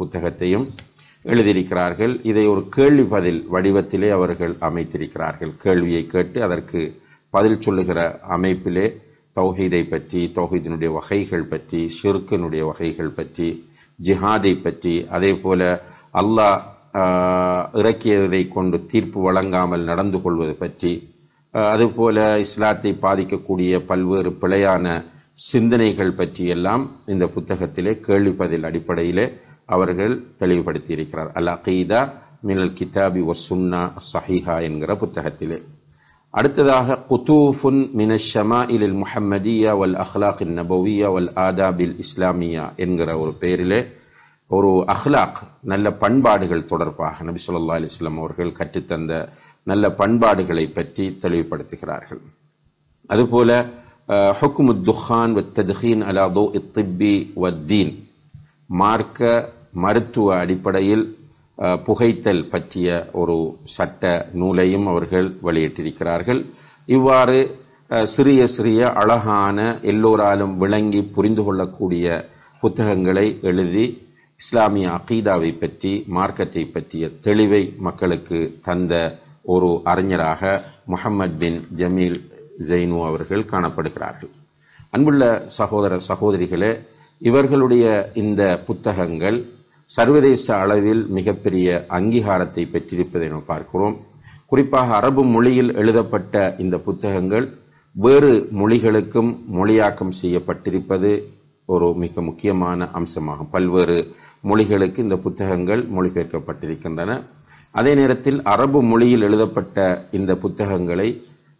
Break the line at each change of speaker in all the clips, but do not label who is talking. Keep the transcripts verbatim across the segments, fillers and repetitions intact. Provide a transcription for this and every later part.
புத்தகத்தையும் எழுதியிருக்கிறார்கள். இதை ஒரு கேள்வி பதில் வடிவத்திலே அவர்கள் அமைத்திருக்கிறார்கள். கேள்வியை கேட்டு அதற்கு பதில் சொல்லுகிற அமைப்பிலே தௌஹீதை பற்றி, தௌஹீதினுடைய வகைகள் பற்றி, ஷிர்கினுடைய வகைகள் பற்றி, ஜிஹாதை பற்றி, அதே போல அல்லாஹ் இறக்கியதை கொண்டு தீர்ப்பு வழங்காமல் நடந்து கொள்வது பற்றி, அதுபோல இஸ்லாத்தை பாதிக்கக்கூடிய பல்வேறு பிழையான சிந்தனைகள் பற்றியெல்லாம் இந்த புத்தகத்திலே கேள்வி பதில் அடிப்படையிலே அவர்கள் தெளிவுபடுத்தி இருக்கிறார். அல் அகீதா மினல் கிதாபி வ சுன்னா ஸஹீஹா என்கிற புத்தகத்திலே. அடுத்ததாக குதூஃபுன் மினஷ் ஷமாயிலில் முஹம்மதியா வல் அஹ்லாக் நபவியா வல் ஆதாபில் இஸ்லாமியா என்கிற ஒரு பெயரிலே ஒரு அஹ்லாக், நல்ல பண்பாடுகள் தொடர்பாக நபி ஸல்லல்லாஹு அலைஹி வஸல்லம் அவர்கள் கற்றுத்தந்த நல்ல பண்பாடுகளை பற்றி தெளிவுபடுத்துகிறார்கள். அதுபோல ஹுக்மு துஹான் வ தத்ஹீன் அலா தௌஇ திப்பி வ தீன், மார்க்க மருத்துவ அடிப்படையில் புகைத்தல் பற்றிய ஒரு சட்ட நூலையும் அவர்கள் வெளியிட்டிருக்கிறார்கள். இவ்வாறு சிறிய சிறிய அழகான எல்லோராலும் விளங்கி புரிந்து கொள்ளக்கூடிய புத்தகங்களை எழுதி இஸ்லாமிய அகீதாவை பற்றி, மார்க்கத்தை பற்றிய தெளிவை மக்களுக்கு தந்த ஒரு அறிஞராக முஹம்மத் பின் ஜமீல் ஜெய்னு அவர்கள் காணப்படுகிறார்கள். அன்புள்ள சகோதர சகோதரிகளே, இவர்களுடைய இந்த புத்தகங்கள் சர்வதேச அளவில் மிகப்பெரிய அங்கீகாரத்தை பெற்றிருப்பதை நாம் பார்க்கிறோம். குறிப்பாக அரபு மொழியில் எழுதப்பட்ட இந்த புத்தகங்கள் வேறு மொழிகளுக்கும் மொழியாக்கம் செய்யப்பட்டிருப்பது ஒரு மிக முக்கியமான அம்சமாகும். பல்வேறு மொழிகளுக்கு இந்த புத்தகங்கள் மொழிபெயர்க்கப்பட்டிருக்கின்றன. அதே நேரத்தில் அரபு மொழியில் எழுதப்பட்ட இந்த புத்தகங்களை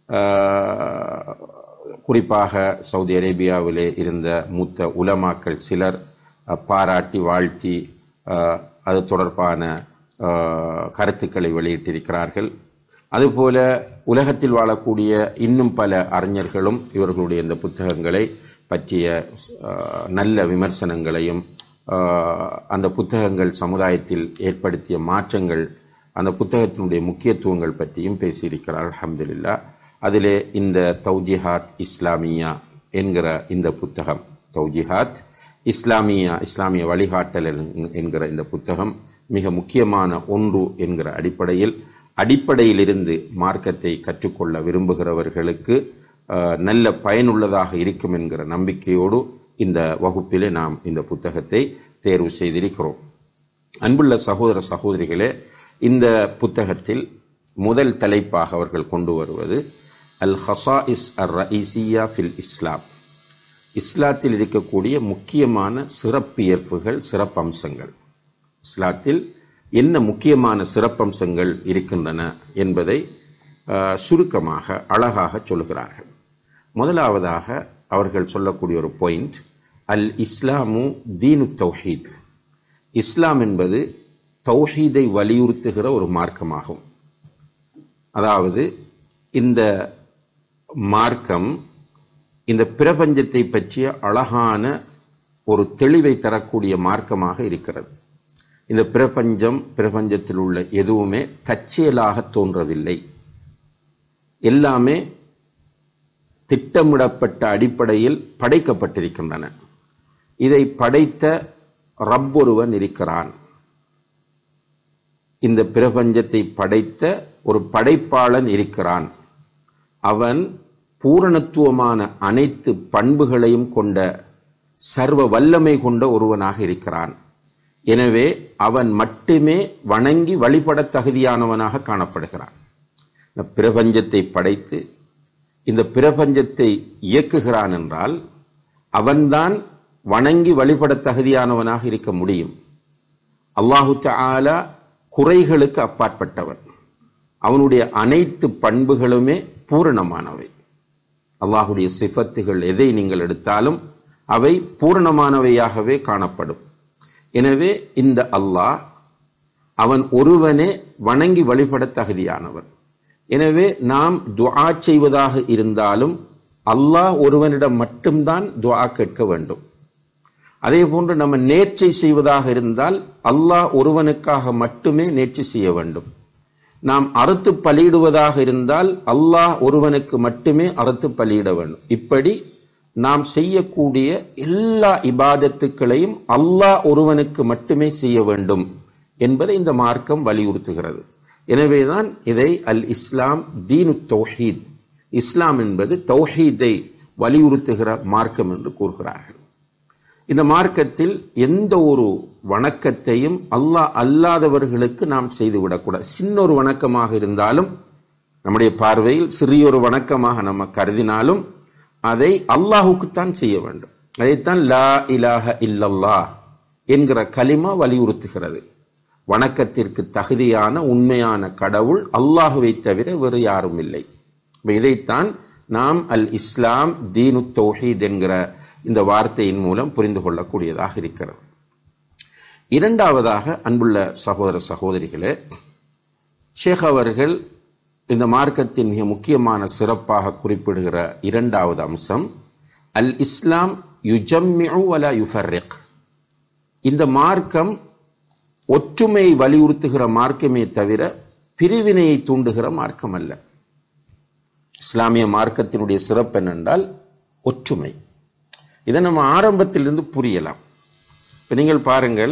குறிப்பாக சவுதி அரேபியாவிலே இருந்த மூத்த உலமாக்கள் சிலர் பாராட்டி வாழ்த்தி அது தொடர்பான கருத்துக்களை வெளியிட்டிருக்கிறார்கள். அதுபோல உலகத்தில் வாழக்கூடிய இன்னும் பல அறிஞர்களும் இவர்களுடைய இந்த புத்தகங்களை பற்றிய நல்ல விமர்சனங்களையும், அந்த புத்தகங்கள் சமுதாயத்தில் ஏற்படுத்திய மாற்றங்கள், அந்த புத்தகத்தினுடைய முக்கியத்துவங்கள் பற்றியும் பேசியிருக்கிறார். அல்ஹம்துலில்லாஹ். அதிலே இந்த தௌஜிஹாத் இஸ்லாமியா என்கிற இந்த புத்தகம், தௌஜிஹாத் இஸ்லாமியா, இஸ்லாமிய வழிகாட்டல் என்கிற இந்த புத்தகம் மிக முக்கியமான ஒன்று என்கிற அடிப்படையில், அடிப்படையிலிருந்து மார்க்கத்தை கற்றுக்கொள்ள விரும்புகிறவர்களுக்கு நல்ல பயனுள்ளதாக இருக்கும் என்கிற நம்பிக்கையோடு இந்த வகுப்பிலே நாம் இந்த புத்தகத்தை தேர்வு செய்திருக்கிறோம். அன்புள்ள சகோதர சகோதரிகளே, இந்த புத்தகத்தில் முதல் தலைப்பாக அவர்கள் கொண்டு வருவது அல் ஹசாயிஸ் அர் ரஈசியா ஃபில் இஸ்லாம், இஸ்லாத்தில் இருக்கக்கூடிய முக்கியமான சிறப்பியல்புகள், சிறப்பம்சங்கள். இஸ்லாத்தில் என்ன முக்கியமான சிறப்பம்சங்கள் இருக்கின்றன என்பதை சுருக்கமாக அழகாக சொல்கிறார்கள். முதலாவதாக அவர்கள் சொல்லக்கூடிய ஒரு பாயிண்ட், அல் இஸ்லாமு தீனு தௌஹீத். இஸ்லாம் என்பது தௌஹீதை வலியுறுத்துகிற ஒரு மார்க்கமாகும். அதாவது இந்த மார்க்கம் இந்த பிரபஞ்சத்தை பற்றிய அழகான ஒரு தெளிவை தரக்கூடிய மார்க்கமாக இருக்கிறது. இந்த பிரபஞ்சம், பிரபஞ்சத்தில் உள்ள எதுவுமே தற்செயலாக தோன்றவில்லை. எல்லாமே திட்டமிடப்பட்ட அடிப்படையில் படைக்கப்பட்டிருக்கின்றன. இதை படைத்த ரப் ஒருவன் இருக்கிறான். இந்த பிரபஞ்சத்தை படைத்த ஒரு படைப்பாளன் இருக்கிறான். அவன் பூரணத்துவமான அனைத்து பண்புகளையும் கொண்ட சர்வ வல்லமை கொண்ட ஒருவனாக இருக்கிறான். எனவே அவன் மட்டுமே வணங்கி வழிபட தகுதியானவனாக காணப்படுகிறான். இந்த பிரபஞ்சத்தை படைத்து இந்த பிரபஞ்சத்தை இயக்குகிறான் என்றால் அவன்தான் வணங்கி வழிபட தகுதியானவனாக இருக்க முடியும். அல்லாஹு தஆலா குறைகளுக்கு அப்பாற்பட்டவன். அவனுடைய அனைத்து பண்புகளுமே பூரணமானவை. அல்லாஹுடைய சிஃபத்துகள் எதை நீங்கள் எடுத்தாலும் அவை பூரணமானவையாகவே காணப்படும். எனவே இந்த அல்லாஹ் அவன் ஒருவனே வணங்கி வழிபட தகுதியானவன். எனவே நாம் துஆ செய்வதாக இருந்தாலும் அல்லாஹ் ஒருவனிடம் மட்டும்தான் துஆ கேட்க வேண்டும். அதே போன்று நம்ம நேர்ச்சை செய்வதாக இருந்தால் அல்லாஹ் ஒருவனுக்காக மட்டுமே நேர்ச்சை செய்ய வேண்டும். நாம் அறுத்து பலியிடுவதாக இருந்தால் அல்லாஹ் ஒருவனுக்கு மட்டுமே அறுத்து பலியிட வேண்டும். இப்படி நாம் செய்யக்கூடிய எல்லா இபாதத்துக்களையும் அல்லாஹ் ஒருவனுக்கு மட்டுமே செய்ய வேண்டும் என்பதை இந்த மார்க்கம் வலியுறுத்துகிறது. எனவேதான் இதை அல் இஸ்லாம் தீனு தௌஹீத், இஸ்லாம் என்பது தௌஹீதை வலியுறுத்துகிற மார்க்கம் என்று கூறுகிறார்கள். இந்த மார்க்கத்தில் எந்த ஒரு வணக்கத்தையும் அல்லாஹ் அல்லாதவர்களுக்கு நாம் செய்துவிடக்கூடாது. சின்ன ஒரு வணக்கமாக இருந்தாலும், நம்முடைய பார்வையில் சிறியொரு வணக்கமாக நம்ம கருதினாலும் அதை அல்லாஹுக்குத்தான் செய்ய வேண்டும். அதைத்தான் லா இலாஹ இல்லல்லாஹ் என்கிற கலிமா வலியுறுத்துகிறது. வணக்கத்திற்கு தகுதியான உண்மையான கடவுள் அல்லாஹுவை தவிர வேறு யாரும் இல்லை. இதைத்தான் நாம் அல் இஸ்லாம் தீனு தௌஹீத் என்கிற இந்த வார்த்தையின் மூலம் புரிந்து கொள்ளக்கூடியதாக இருக்கிறது. இரண்டாவதாக, அன்புள்ள சகோதர சகோதரிகளே, ஷேக் அவர்கள் இந்த மார்க்கத்தின் மிக முக்கியமான சிறப்பாக குறிப்பிடுகிற இரண்டாவது அம்சம் அல் இஸ்லாம் யுஜம்மிஉ வலா யுஃபர்ரிக். இந்த மார்க்கம் ஒற்றுமையை வலியுறுத்துகிற மார்க்கமே தவிர பிரிவினையை தூண்டுகிற மார்க்கம் அல்ல. இஸ்லாமிய மார்க்கத்தினுடைய சிறப்பு என்னென்றால் ஒற்றுமை. இதை நம்ம ஆரம்பத்திலிருந்து புரியலாம். இப்போ நீங்கள் பாருங்கள்,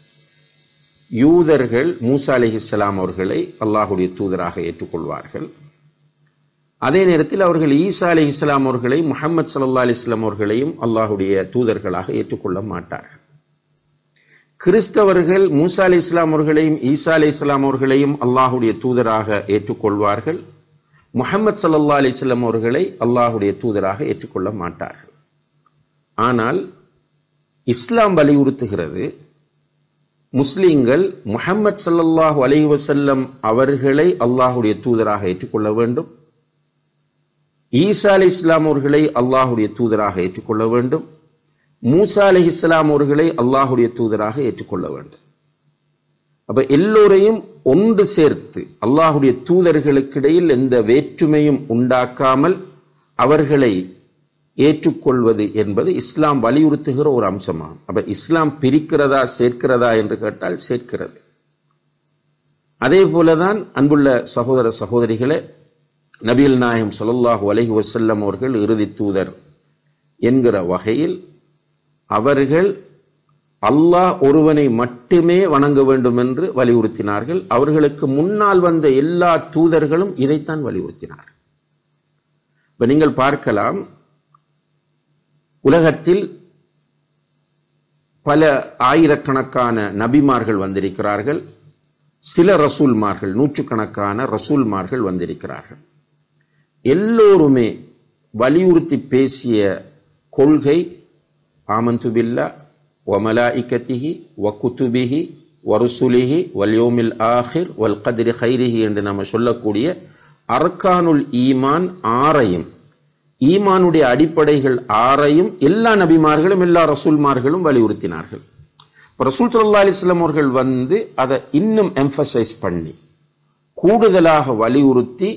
யூதர்கள் மூசா அலைஹிஸ்ஸலாம் அவர்களை அல்லாஹுடைய தூதராக ஏற்றுக்கொள்வார்கள். அதே நேரத்தில் அவர்கள் ஈசா அலைஹிஸ்ஸலாம் அவர்களை முஹம்மது ஸல்லல்லாஹு அலைஹி வஸல்லம் அவர்களையும் அல்லாஹுடைய தூதர்களாக ஏற்றுக்கொள்ள மாட்டார்கள். கிறிஸ்தவர்கள் மூசா அலைஹிஸ்ஸலாம் அவர்களையும் ஈசா அலைஹிஸ்ஸலாம் அவர்களையும் அல்லாஹுடைய தூதராக ஏற்றுக்கொள்வார்கள். முஹம்மது ஸல்லல்லாஹு அலைஹி வஸல்லம் அவர்களை அல்லாஹுடைய தூதராக ஏற்றுக்கொள்ள மாட்டார்கள். ஆனால் இஸ்லாம் வலியுறுத்துகிறது, முஸ்லிம்கள் முஹம்மது ஸல்லல்லாஹு அலைஹி வஸல்லம் அவர்களை அல்லாஹுடைய தூதராக ஏற்றுக்கொள்ள வேண்டும், ஈசா அலைஹிஸ்ஸலாம் அவர்களை அல்லாஹுடைய தூதராக ஏற்றுக்கொள்ள வேண்டும், மூசா அலைஹிஸ்ஸலாம் அவர்களை அல்லாஹுடைய தூதராக ஏற்றுக்கொள்ள வேண்டும். அப்ப எல்லோரையும் ஒன்று சேர்த்து அல்லாஹுடைய தூதர்களுக்கிடையில் எந்த வேற்றுமையும் உண்டாக்காமல் அவர்களை ஏற்றுக்கொள்வது என்பது இஸ்லாம் வலியுறுத்துகிற ஒரு அம்சமாகும். அப்ப இஸ்லாம் பிரிக்கிறதா சேர்க்கிறதா என்று கேட்டால் சேர்க்கிறது. அதே போலதான் அன்புள்ள சகோதர சகோதரிகளே, நபிகள் நாயகம் ஸல்லல்லாஹு அலைஹி வஸல்லம் அவர்கள் இறுதி தூதர் என்கிற வகையில் அவர்கள் அல்லாஹ் ஒருவனை மட்டுமே வணங்க வேண்டும் என்று வலியுறுத்தினார்கள். அவர்களுக்கு முன்னால் வந்த எல்லா தூதர்களும் இதைத்தான் வலியுறுத்தினார். இப்ப நீங்கள் பார்க்கலாம், உலகத்தில் பல ஆயிரக்கணக்கான நபிமார்கள் வந்திருக்கிறார்கள், சில ரசூல்மார்கள், நூற்றுக்கணக்கான ரசூல்மார்கள் வந்திருக்கிறார்கள். எல்லோருமே வலியுறுத்தி பேசிய கொள்கை ஆமன்து பில்லாஹ் வ மலாயிகத்திஹி வ குதுபிஹி வ ருசுலிஹி வல் யௌமில் ஆஹிர் வல் கத்ரி கைரிஹி என்று நம்ம சொல்லக்கூடிய அர்கானுல் ஈமான் ஆறையும், ஈமானுடைய அடிப்படைகள் ஆறையும் எல்லா நபிமார்களும் எல்லா ரசூல்மார்களும் வலியுறுத்தினார்கள். ரசூல் ஸல்லல்லாஹு அலைஹி வஸல்லம் அவர்கள் வந்து அதை இன்னும் எம்பசைஸ் பண்ணி கூடுதலாக வலியுறுத்தி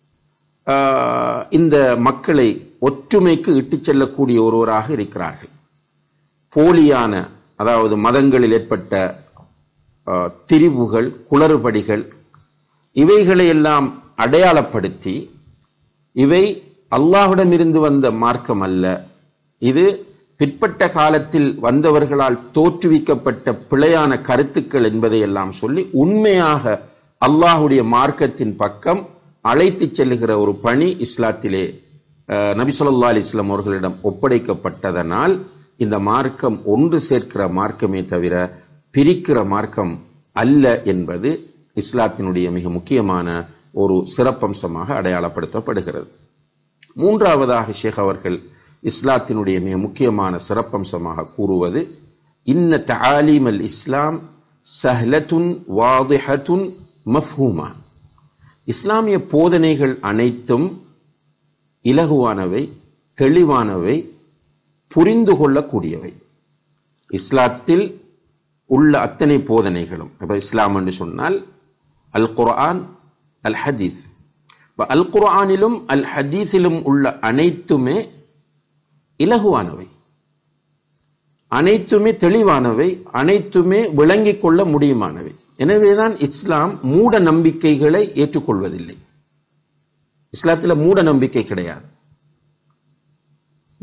இந்த மக்களை ஒற்றுமைக்கு இட்டுச் செல்லக்கூடிய ஒருவராக இருக்கிறார்கள். போலியான, அதாவது மதங்களில் ஏற்பட்ட திரிவுகள், குளறுபடிகள், இவைகளை எல்லாம் அடையாளப்படுத்தி இவை அல்லாஹ்விடமிருந்து வந்த மார்க்கம் அல்ல, இது பிற்பட்ட காலத்தில் வந்தவர்களால் தோற்றுவிக்கப்பட்ட பிழையான கருத்துக்கள் என்பதை எல்லாம் சொல்லி உண்மையாக அல்லாஹுடைய மார்க்கத்தின் பக்கம் அழைத்து செல்லுகிற ஒரு பணி இஸ்லாத்திலே நபி ஸல்லல்லாஹு அலைஹி வஸல்லம் அவர்களிடம் ஒப்படைக்கப்பட்டதனால் இந்த மார்க்கம் ஒன்று சேர்க்கிற மார்க்கமே தவிர பிரிக்கிற மார்க்கம் அல்ல என்பது இஸ்லாத்தினுடைய மிக முக்கியமான ஒரு சிறப்பம்சமாக அடையாளப்படுத்தப்படுகிறது. மூன்றாவதாக ஷேக் அவர்கள் இஸ்லாத்தினுடைய மிக முக்கியமான சிறப்பம்சமாக கூறுவது, இன்ன தஆலீம் அல் இஸ்லாம் சஹ்லத்துன் வாதிஹத்துன் மஃஹூமா. இஸ்லாமிய போதனைகள் அனைத்தும் இலகுவானவை, தெளிவானவை, புரிந்து கொள்ளக்கூடியவை. இஸ்லாத்தில் உள்ள அத்தனை போதனைகளும், அப்ப இஸ்லாம் என்று சொன்னால் அல் குர்ஆன், அல் ஹதீஸ். அல் குர்ஆனிலும் அல் ஹதீஸிலும் உள்ள அனைத்துமே இலகுவானவை, அனைத்துமே தெளிவானவை, அனைத்துமே விளங்கிக் கொள்ள முடியுமானவை. எனவேதான் இஸ்லாம் மூட நம்பிக்கைகளை ஏற்றுக்கொள்வதில்லை. இஸ்லாத்தில் மூட நம்பிக்கை கிடையாது.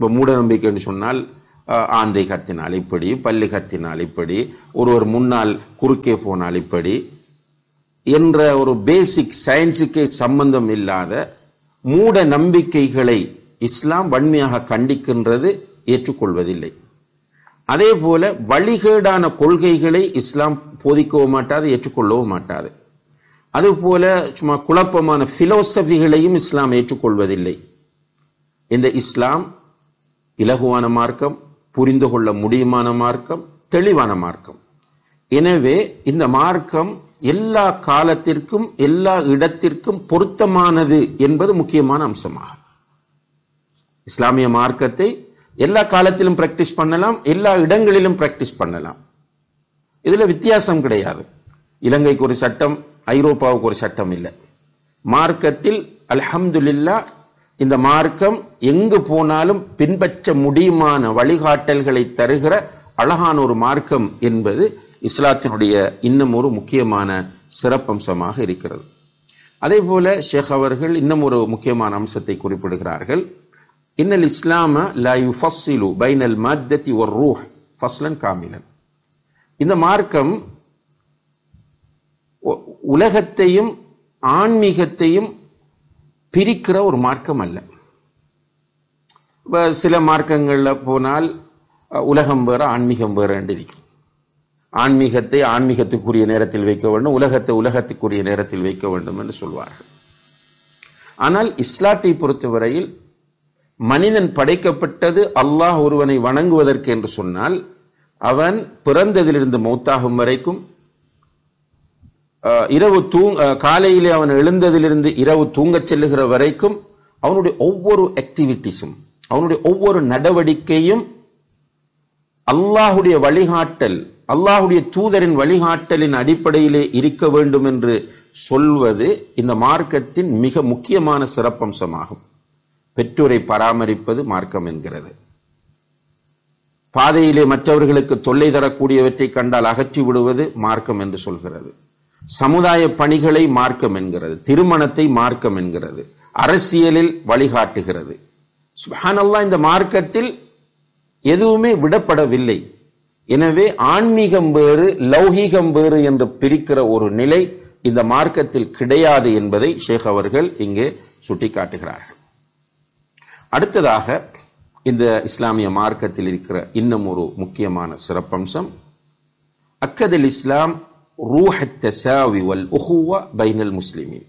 இப்போ மூட நம்பிக்கைன்னு சொன்னால் ஆந்தை கத்தினால் இப்படி, பல்லு கத்தினால் இப்படி, ஒருவர் முன்னால் குறுக்கே போனால் இப்படி என்ற ஒரு பேசிக் சயின்ஸுக்கே சம்பந்தம் இல்லாத மூட நம்பிக்கைகளை இஸ்லாம் வன்மையாக கண்டிக்கின்றது, ஏற்றுக்கொள்வதில்லை. அதே போல வழிகேடான கொள்கைகளை இஸ்லாம் போதிக்கவும் மாட்டாது, ஏற்றுக்கொள்ளவும் மாட்டாது. அதுபோல சும்மா குழப்பமான பிலோசபிகளையும் இஸ்லாம் ஏற்றுக்கொள்வதில்லை. இந்த இஸ்லாம் இலகுவான மார்க்கம், புரிந்து கொள்ள முடியுமான மார்க்கம், தெளிவான மார்க்கம். எனவே இந்த மார்க்கம் எல்லா காலத்திற்கும் எல்லா இடத்திற்கும் பொருத்தமானது என்பது முக்கியமான அம்சமாகும். இஸ்லாமிய மார்க்கத்தை எல்லா காலத்திலும் பிராக்டிஸ் பண்ணலாம், எல்லா இடங்களிலும் பிராக்டிஸ் பண்ணலாம். இதுல வித்தியாசம் கிடையாது. இலங்கைக்கு ஒரு சட்டம், ஐரோப்பாவுக்கு ஒரு சட்டம் இல்லை. மார்க்கத்தில் அல்ஹம்துலில்லாஹ் இந்த மார்க்கம் எங்கு போனாலும் பின்பற்ற முடியுமான வழிகாட்டல்களை தருகிற அழகான ஒரு மார்க்கம் என்பது இஸ்லாத்தினுடைய இன்னும் ஒரு முக்கியமான சிறப்பம்சமாக இருக்கிறது. அதே போல ஷேக் அவர்கள் இன்னும் ஒரு முக்கியமான அம்சத்தை குறிப்பிடுகிறார்கள். இன்னல் இஸ்லாம லா யுஃபஸ்ஸிலு பைனல் மத்ததி வர் ரூஹ் ஃபஸ்லன் காமிலன். இந்த மார்க்கம் உலகத்தையும் ஆன்மீகத்தையும் பிரிக்கிற ஒரு மார்க்கம் அல்ல. சில மார்க்கங்கள்ல போனால் உலகம் வேற ஆன்மீகம் வேற என்று இருக்கும். ஆன்மீகத்தை ஆன்மீகத்துக்குரிய நேரத்தில் வைக்க வேண்டும், உலகத்தை உலகத்துக்குரிய நேரத்தில் வைக்க வேண்டும் என்று சொல்வார்கள். ஆனால் இஸ்லாத்தை பொறுத்தவரையில் மனிதன் படைக்கப்பட்டது அல்லாஹ் ஒருவனை வணங்குவதற்கு என்று சொன்னால், அவன் பிறந்ததிலிருந்து மௌத்தாகும் வரைக்கும், இரவு தூங் காலையிலே அவன் எழுந்ததிலிருந்து இரவு தூங்கச் செல்லுகிற வரைக்கும் அவனுடைய ஒவ்வொரு ஆக்டிவிட்டிஸும், அவனுடைய ஒவ்வொரு நடவடிக்கையும் அல்லாஹுடைய வழிகாட்டல், அல்லாஹுடைய தூதரின் வழிகாட்டலின் அடிப்படையிலே இருக்க வேண்டும் என்று சொல்வது இந்த மார்க்கத்தின் மிக முக்கியமான சிறப்பம்சமாகும். பெற்றோரை பராமரிப்பது மார்க்கம் என்கிறது. பாதையிலே மற்றவர்களுக்கு தொல்லை தரக்கூடியவற்றை கண்டால் அகற்றி விடுவது மார்க்கம் என்று சொல்கிறது. சமுதாய பணிகளை மார்க்கம் என்கிறது. திருமணத்தை மார்க்கம் என்கிறது. அரசியலில் வழிகாட்டுகிறது. சுப்ஹானல்லாஹ், இந்த மார்க்கத்தில் எதுவுமே விடப்படவில்லை. எனவே ஆன்மீகம் வேறு லௌகீகம் வேறு என்று பிரிக்கிற ஒரு நிலை இந்த மார்க்கத்தில் கிடையாது என்பதை ஷேக் அவர்கள் இங்கே சுட்டிக்காட்டுகிறார்கள். அடுத்ததாக இந்த இஸ்லாமிய மார்க்கத்தில் இருக்கிற இன்னும் ஒரு முக்கியமான சிறப்பம்சம், அக்கதல் இஸ்லாம் ரூஹ் அத்-தஸாவி வல் உஹுவா பைனல் முஸ்லிமீன்.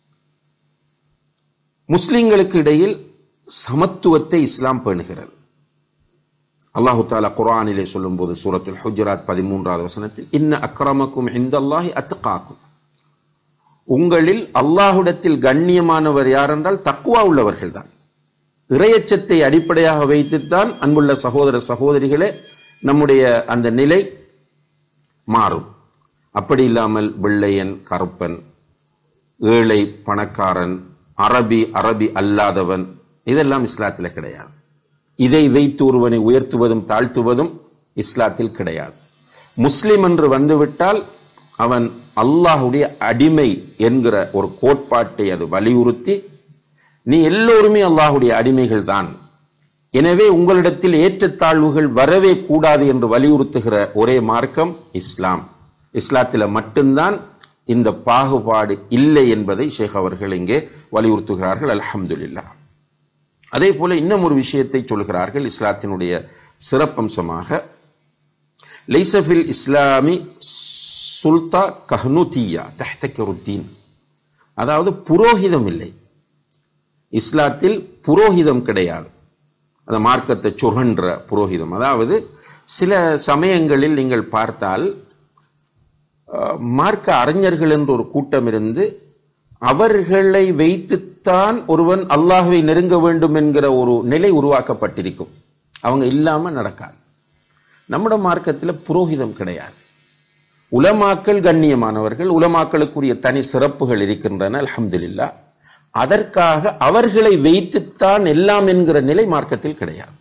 முஸ்லிம்களுக்கு இடையில் சமத்துவத்தை இஸ்லாம் பேணுகிறது. அல்லாஹு தஆலா குர்ஆனிலே சொல்லும்போது சூரத்துல் ஹுஜராத் பதிமூன்றாவது வசனத்தில், இன்ன அக்ரமக்கும் இன்தல்லாஹி அத்காக்கும், உங்களில் அல்லாஹ்விடத்தில் கண்ணியமானவர் யார் என்றால் தக்வா உள்ளவர்கள் தான். இறையச்சத்தை அடிப்படையாக வைத்துத்தான் அன்புள்ள சகோதர சகோதரிகளே நம்முடைய அந்த நிலை மாறும். அப்படி இல்லாமல் வெள்ளையன் கருப்பன், ஏழை பணக்காரன், அரபி அரபி அல்லாதவன், இதெல்லாம் இஸ்லாத்தில் கிடையாது. இதை வைத்து ஒருவனை உயர்த்துவதும் தாழ்த்துவதும் இஸ்லாத்தில் கிடையாது. முஸ்லிம் என்று வந்துவிட்டால் அவன் அல்லாஹுடைய அடிமை என்கிற ஒரு கோட்பாட்டை அது வலியுறுத்தி, நீ எல்லோருமே அல்லாஹுடைய அடிமைகள் தான், எனவே உங்களிடத்தில் ஏற்றத்தாழ்வுகள் வரவே கூடாது என்று வலியுறுத்துகிற ஒரே மார்க்கம் இஸ்லாம். இஸ்லாத்தில் மட்டும்தான் இந்த பாகுபாடு இல்லை என்பதை ஷேக் அவர்கள் இங்கே வலியுறுத்துகிறார்கள். அல்ஹம்துலில்லாஹ். அதே போல இன்னும் ஒரு விஷயத்தை சொல்கிறார்கள் இஸ்லாத்தினுடைய சிறப்பம்சமாக, லைஸஃபில் இஸ்லாமி சுல்தா கஹ்னுதியா தஹ்தகருத்தீன், அதாவது புரோகிதம் இல்லை. இஸ்லாத்தில் புரோகிதம் கிடையாது. அந்த மார்க்கத்தை சுகன்ற புரோகிதம், அதாவது சில சமயங்களில் நீங்கள் பார்த்தால் மார்க்க அறிஞர்கள் என்று ஒரு கூட்டம் இருந்து அவர்களை வைத்துத்தான் ஒருவன் அல்லாஹ்வை நெருங்க வேண்டும் என்கிற ஒரு நிலை உருவாக்கப்பட்டிருக்கும். அவங்க இல்லாம நடக்காது. நம்முடைய மார்க்கத்தில் புரோகிதம் கிடையாது. உலமாக்கள் கண்ணியமானவர்கள், உலமாக்களுக்குரிய தனி சிறப்புகள் இருக்கின்றன, அல்ஹம்துலில்லாஹ். அதற்காக அவர்களை வைத்துத்தான் எல்லாம் என்கிற நிலை மார்க்கத்தில் கிடையாது.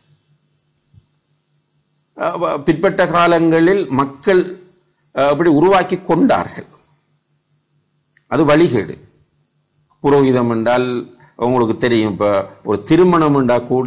பிற்பட்ட காலங்களில் மக்கள் அப்படி உருவாக்கி கொண்டார்கள். அது வழிகேடு. புரோகிதம் என்றால் உங்களுக்கு தெரியும், இப்ப ஒரு திருமணம் என்றா கூட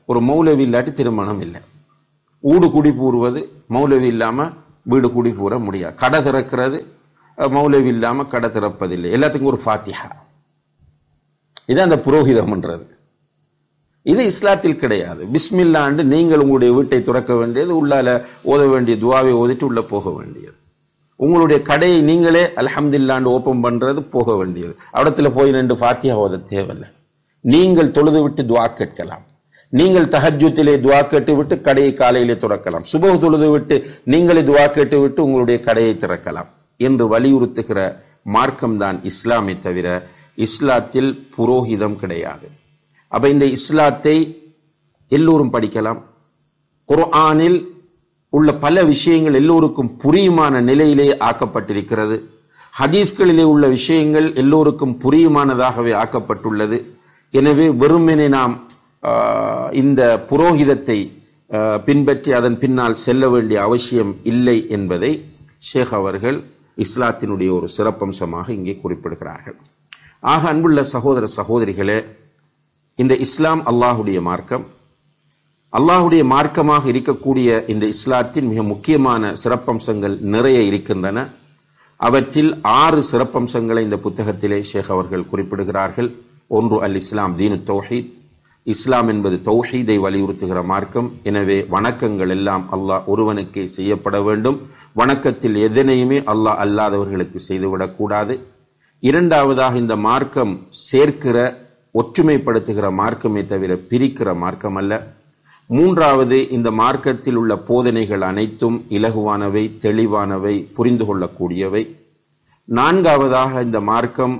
ஒரு மௌலவி இல்லாட்டி திருமணம் இல்லை. ஊடு குடி பூறுவது மௌலவி இல்லாமல் வீடு குடி பூர முடியாது. கடை திறக்கிறது மௌலவி இல்லாமல் கடை திறப்பதில்லை. எல்லாத்துக்கும் ஒரு ஃபாத்திஹா. இதான் அந்த புரோகிதம்ன்றது. இது இஸ்லாத்தில் கிடையாது. பிஸ்மில்லாண்டு நீங்கள் உங்களுடைய வீட்டை துறக்க வேண்டியது, உள்ளால ஓத வேண்டிய துவாவை ஓதிட்டு உள்ள போக வேண்டியது. உங்களுடைய கடையை நீங்களே அல்ஹம்துலில்லாஹ்னு ஓபன் பண்றது போக வேண்டியது. இடத்துல போய் ரெண்டு ஃபாத்திஹா ஓத தேவையில்லை. நீங்கள் தொழுது விட்டு துவா கேட்கலாம். நீங்கள் தஹஜ்ஜுதிலே துவா கேட்டு விட்டு கடையை காலையிலே துறக்கலாம். சுபஹ் தொழுது விட்டு நீங்களே துவா கேட்டு விட்டு உங்களுடைய கடையை திறக்கலாம் என்று வலியுறுத்துகிற மார்க்கம்தான் இஸ்லாமை தவிர இஸ்லாத்தில் புரோகிதம் கிடையாது. அப்ப இந்த இஸ்லாத்தை எல்லோரும் படிக்கலாம். குர்ஆனில் உள்ள பல விஷயங்கள் எல்லோருக்கும் புரியுமான நிலையிலே ஆக்கப்பட்டிருக்கிறது. ஹதீஸ்களிலே உள்ள விஷயங்கள் எல்லோருக்கும் புரியுமானதாகவே ஆக்கப்பட்டுள்ளது. எனவே வெறுமனே நாம் இந்த புரோகிதத்தை பின்பற்றி அதன் பின்னால் செல்ல வேண்டிய அவசியம் இல்லை என்பதை ஷேக் அவர்கள் இஸ்லாத்தினுடைய ஒரு சிறப்பம்சமாக இங்கே குறிப்பிடுகிறார்கள். ஆக அன்புள்ள சகோதர சகோதரிகளே, இந்த இஸ்லாம் அல்லாஹுடைய மார்க்கம். அல்லாஹுடைய மார்க்கமாக இருக்கக்கூடிய இந்த இஸ்லாத்தின் மிக முக்கியமான சிறப்பம்சங்கள் நிறைய இருக்கின்றன. அவற்றில் ஆறு சிறப்பம்சங்களை இந்த புத்தகத்திலே ஷேக் அவர்கள் குறிப்பிடுகிறார்கள். ஒன்று, அல் இஸ்லாம் தீனு தௌஹீத். இஸ்லாம் என்பது தௌஹீதை வலியுறுத்துகிற மார்க்கம். எனவே வணக்கங்கள் எல்லாம் அல்லாஹ் ஒருவனுக்கே செய்யப்பட வேண்டும். வணக்கத்தில் எதனையுமே அல்லாஹ் அல்லாதவர்களுக்கு செய்துவிடக்கூடாது. இரண்டாவதாக, இந்த மார்க்கம் சேர்க்கிற ஒற்றுமைப்படுத்துகிற மார்க்கமே தவிர பிரிக்கிற மார்க்கம் அல்ல. மூன்றாவது, இந்த மார்க்கத்தில் உள்ள போதனைகள் அனைத்தும் இலகுவானவை, தெளிவானவை, புரிந்து கொள்ளக்கூடியவை. நான்காவதாக, இந்த மார்க்கம்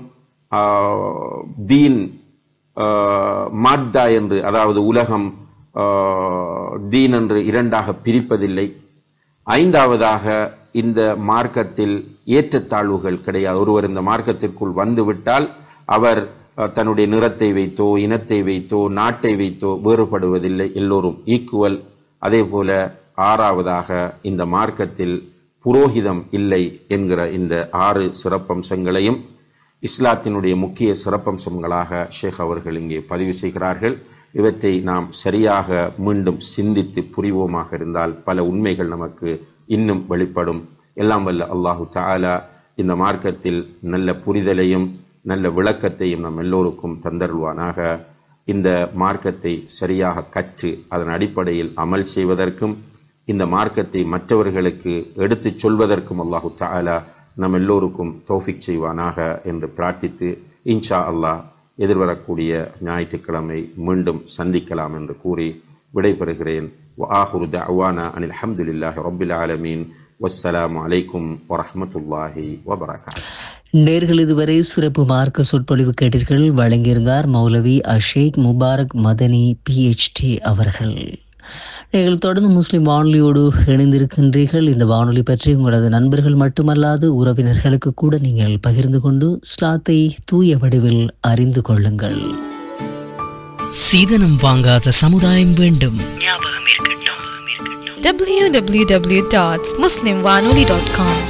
தீன் மாத்தா என்று, அதாவது உலகம் தீன் என்று இரண்டாக பிரிப்பதில்லை. ஐந்தாவதாக, இந்த மார்க்கத்தில் ஏற்றத்தாழ்வுகள் கிடையாது. ஒருவர் இந்த மார்க்கத்திற்குள் வந்துவிட்டால் அவர் தன்னுடைய நிறத்தை வைத்தோ இனத்தை வைத்தோ நாட்டை வைத்தோ வேறுபடுவதில்லை, எல்லோரும் ஈக்குவல். அதே போல ஆறாவதாக, இந்த மார்க்கத்தில் புரோகிதம் இல்லை என்கிற இந்த ஆறு சிறப்பம்சங்களையும் இஸ்லாத்தினுடைய முக்கிய சிறப்பம்சங்களாக ஷேக் அவர்கள் இங்கே பதிவு செய்கிறார்கள். இவற்றை நாம் சரியாக மீண்டும் சிந்தித்து புரிவோமாக இருந்தால் பல உண்மைகள் நமக்கு இன்னும் வெளிப்படும். எல்லாம் வல்ல அல்லாஹு தஆலா இந்த மார்க்கத்தில் நல்ல புரிதலையும் நல்ல விளக்கத்தையும் நம் எல்லோருக்கும் தந்தருள்வானாக. இந்த மார்க்கத்தை சரியாக கற்று அதன் அடிப்படையில் அமல் செய்வதற்கும் இந்த மார்க்கத்தை மற்றவர்களுக்கு எடுத்துச் சொல்வதற்கும் அல்லாஹு தஆலா நம் எல்லோருக்கும் தௌஃபிக் செய்வானாக என்று பிரார்த்தித்து, இன்ஷா அல்லாஹ் எதிர்வரக்கூடிய ஞாயிற்றுக்கிழமை மீண்டும் சந்திக்கலாம் என்று கூறி விடைபெறுகிறேன். வஆஹிரு தஅவானா அனில் ஹம்துலில்லாஹி ரப்பில் ஆலமீன். வஸ்ஸலாமு அலைக்கும் வரஹ்மத்துல்லாஹி வபரகாத்துஹு.
நேர்கள் இதுவரை சிறப்பு மார்க்க சொற்பொழிவு கேட்டீர்கள். வழங்கியிருந்தார் மௌலவி அஷேக் முபாரக் மதனி பிஹெச்டி அவர்கள். நீங்கள் தொடர்ந்து முஸ்லிம் வானொலியோடு இணைந்திருக்கின்றீர்கள். இந்த வானொலி பற்றி உங்களது நண்பர்கள் மட்டுமல்லாது உறவினர்களுக்கு கூட நீங்கள் பகிர்ந்து கொண்டு இஸ்லாத்தை தூய வடிவில் அறிந்து கொள்ளுங்கள். சீதனம் வாங்காத சமுதாயம் வேண்டும், ஞாபகம் இருக்கட்டும்.
டபிள்யூ டபிள்யூ டபிள்யூ டாட் முஸ்லிம் வானொலி டாட் காம்.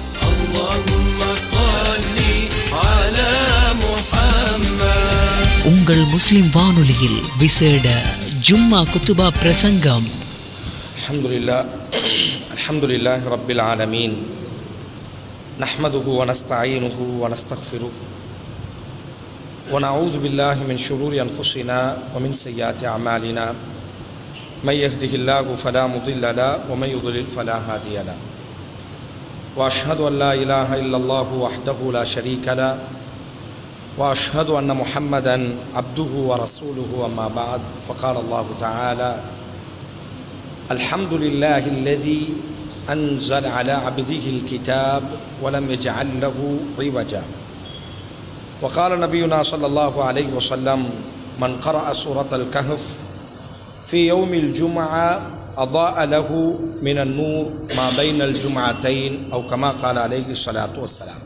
உங்கள் முஸ்லிம் வானொலியில் விசேட ஜும்மா குத்துபா பிரசங்கம்.
அல்ஹம்துலில்லாஹ் அல்ஹம்துலில்லாஹி ரப்பில் ஆலமீன். நஹ்மதுஹு வ நஸ்தஈனுஹு வ நஸ்தக்ஃபிருஹு வ நஊது பில்லாஹி மின் ஷுரூரி அன்ஃபுஸினா வ மின் ஸய்யிஆத்தி அமாலினா. மை யஹ்திஹில்லாஹு ஃபலா முضில்ல லஹு வ மை யுضلل ஃபலா ஹாதிய லஹு. வ அஷ்ஹது அன் லா இலாஹா இல்லல்லாஹு வஹ்தஹு லா ஷரீக லஹு وأشهد أن محمدًا عبده ورسوله. أما بعد، فقال الله تعالى: الحمد لله الذي أنزل على عبده الكتاب ولم يجعل له عوجا. وقال نبينا صلى الله عليه وسلم: من قرأ سورة الكهف في يوم الجمعة أضاء له من النور ما بين الجمعتين، أو كما قال عليه الصلاة والسلام.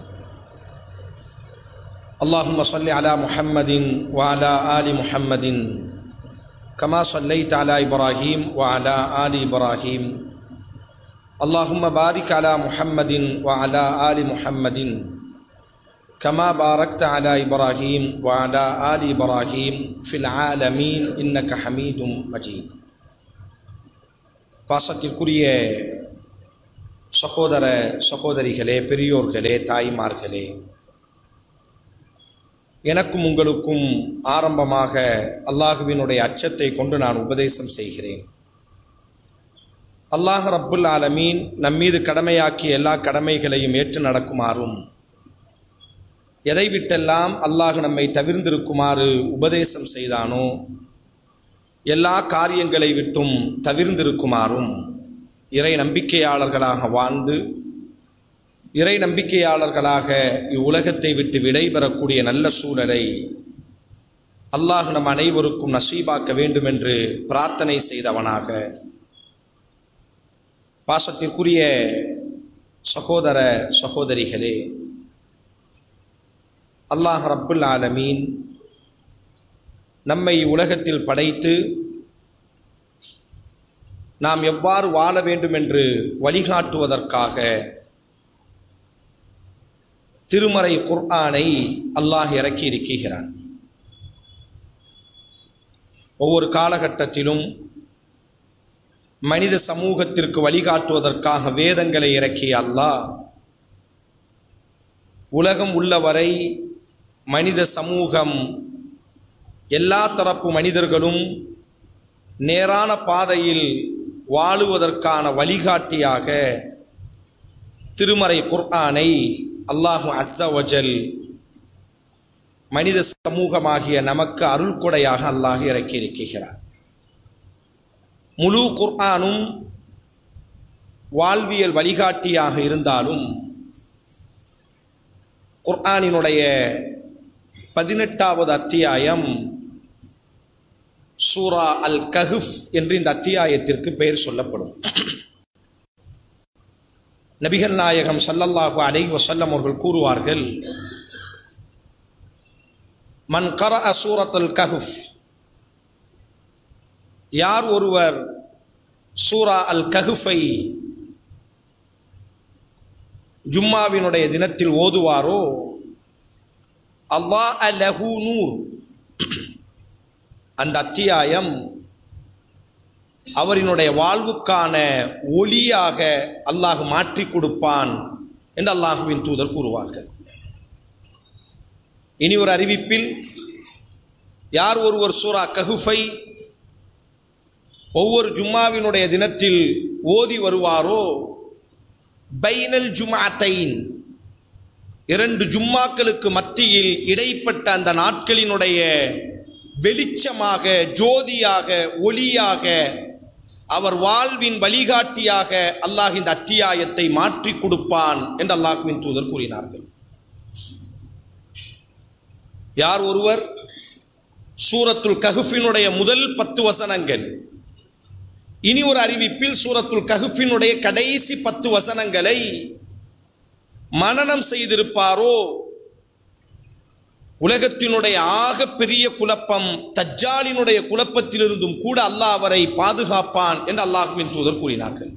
اللهم صل على محمد وعلى آل محمد كما صليت على إبراهيم وعلى آل إبراهيم. اللهم بارك على محمد وعلى آل محمد كما باركت على إبراهيم وعلى آل إبراهيم في العالمين إنك حميد مجيد. பாசத்திற்குரிய சகோதர சகோதரிகளே, பெரியோர்களே, தாய்மார்களே, எனக்கும் உங்களுக்கும் ஆரம்பமாக அல்லாஹுவினுடைய அச்சத்தை கொண்டு நான் உபதேசம் செய்கிறேன். அல்லாஹ் ரப்புல் ஆலமீன் நம்மீது கடமையாக்கிய எல்லா கடமைகளையும் ஏற்று நடக்குமாறும், எதை விட்டெல்லாம் அல்லாஹ் நம்மை தவிர்ந்திருக்குமாறு உபதேசம் செய்தானோ எல்லா காரியங்களை விட்டும் தவிர்ந்திருக்குமாறும், இறை நம்பிக்கையாளர்களாக வாழ்ந்து இறை நம்பிக்கையாளர்களாக இவ்வுலகத்தை விட்டு விடைபெறக்கூடிய நல்ல சூழலை அல்லாஹ் நம் அனைவருக்கும் நசீபாக்க வேண்டும் என்று பிரார்த்தனை செய்தவனாக, பாசத்திற்குரிய சகோதர சகோதரிகளே, அல்லாஹ் ரப்புல் ஆலமீன் நம்மை உலகத்தில் படைத்து நாம் எவ்வாறு வாழ வேண்டும் என்று வழிகாட்டுவதற்காக திருமறை குர்ஆனை அல்லாஹ் இறக்கி இருக்கிறான். ஒவ்வொரு காலகட்டத்திலும் மனித சமூகத்திற்கு வழிகாட்டுவதற்காக வேதங்களை இறக்கிய அல்லாஹ் உலகம் உள்ளவரை மனித சமூகம் எல்லா தரப்பு மனிதர்களும் நேரான பாதையில் வாழுவதற்கான வழிகாட்டியாக திருமறை குர்ஆனை அல்லாஹு அஸ்ஸ வஜல் மனித சமூகமாகிய நமக்கு அருள் கொடையாக அல்லாஹ் இறக்கி இருக்கிறார். முழு குர்ஆனும் வாழ்வியல் வழிகாட்டியாக இருந்தாலும் குர்ஆனினுடைய பதினெட்டாவது அத்தியாயம் சூரா அல் கஹ்ஃப் என்று இந்த அத்தியாயத்திற்கு பெயர் சொல்லப்படும். நபிகள் நாயகம் ஸல்லல்லாஹு அலைஹி வஸல்லம் அவர்கள் கூறுவார்கள், மன் கரஅ சூரத்துல் கஹ்ஃப், யார் ஒருவர் சூரா அல் கஹ்ஃபை ஜும்மாவினுடைய தினத்தில் ஓதுவாரோ, அல்லாஹ் லஹு நூர், அந்த அத்தியாயம் அவரினுடைய வாழ்வுக்கான ஒளியாக அல்லாஹ் மாற்றி கொடுப்பான் என்று அல்லாஹுவின் தூதர் கூறுவார்கள். இனி ஒரு அறிவிப்பில், யார் ஒருவர் சூரா கஹ்ஃபை ஒவ்வொரு ஜும்மாவினுடைய தினத்தில் ஓதி வருவாரோ, பைனல் ஜும்அத்தைன், இரண்டு ஜும்மாக்களுக்கு மத்தியில் இடைப்பட்ட அந்த நாட்களினுடைய வெளிச்சமாக, ஜோதியாக, ஒளியாக, அவர் வாழ்வின் வழிகாட்டியாக அல்லாஹ் இந்த அத்தியாயத்தை மாற்றி கொடுப்பான் என்று அல்லாஹ்வின் தூதர் கூறினார்கள். யார் ஒருவர் சூரத்துல் கஹ்ஃபினுடைய முதல் பத்து வசனங்கள், இனி ஒரு அறிவிப்பில் சூரத்துல் கஹ்ஃபினுடைய கடைசி பத்து வசனங்களை மனனம் செய்திருப்பாரோ, உலகத்தினுடைய ஆக பெரிய குழப்பம் தஜ்ஜாலினுடைய குழப்பத்திலிருந்தும் கூட அல்லாஹ் அவரை பாதுகாப்பான் என்று அல்லாஹ்வின் தூதர் கூறினார்கள்.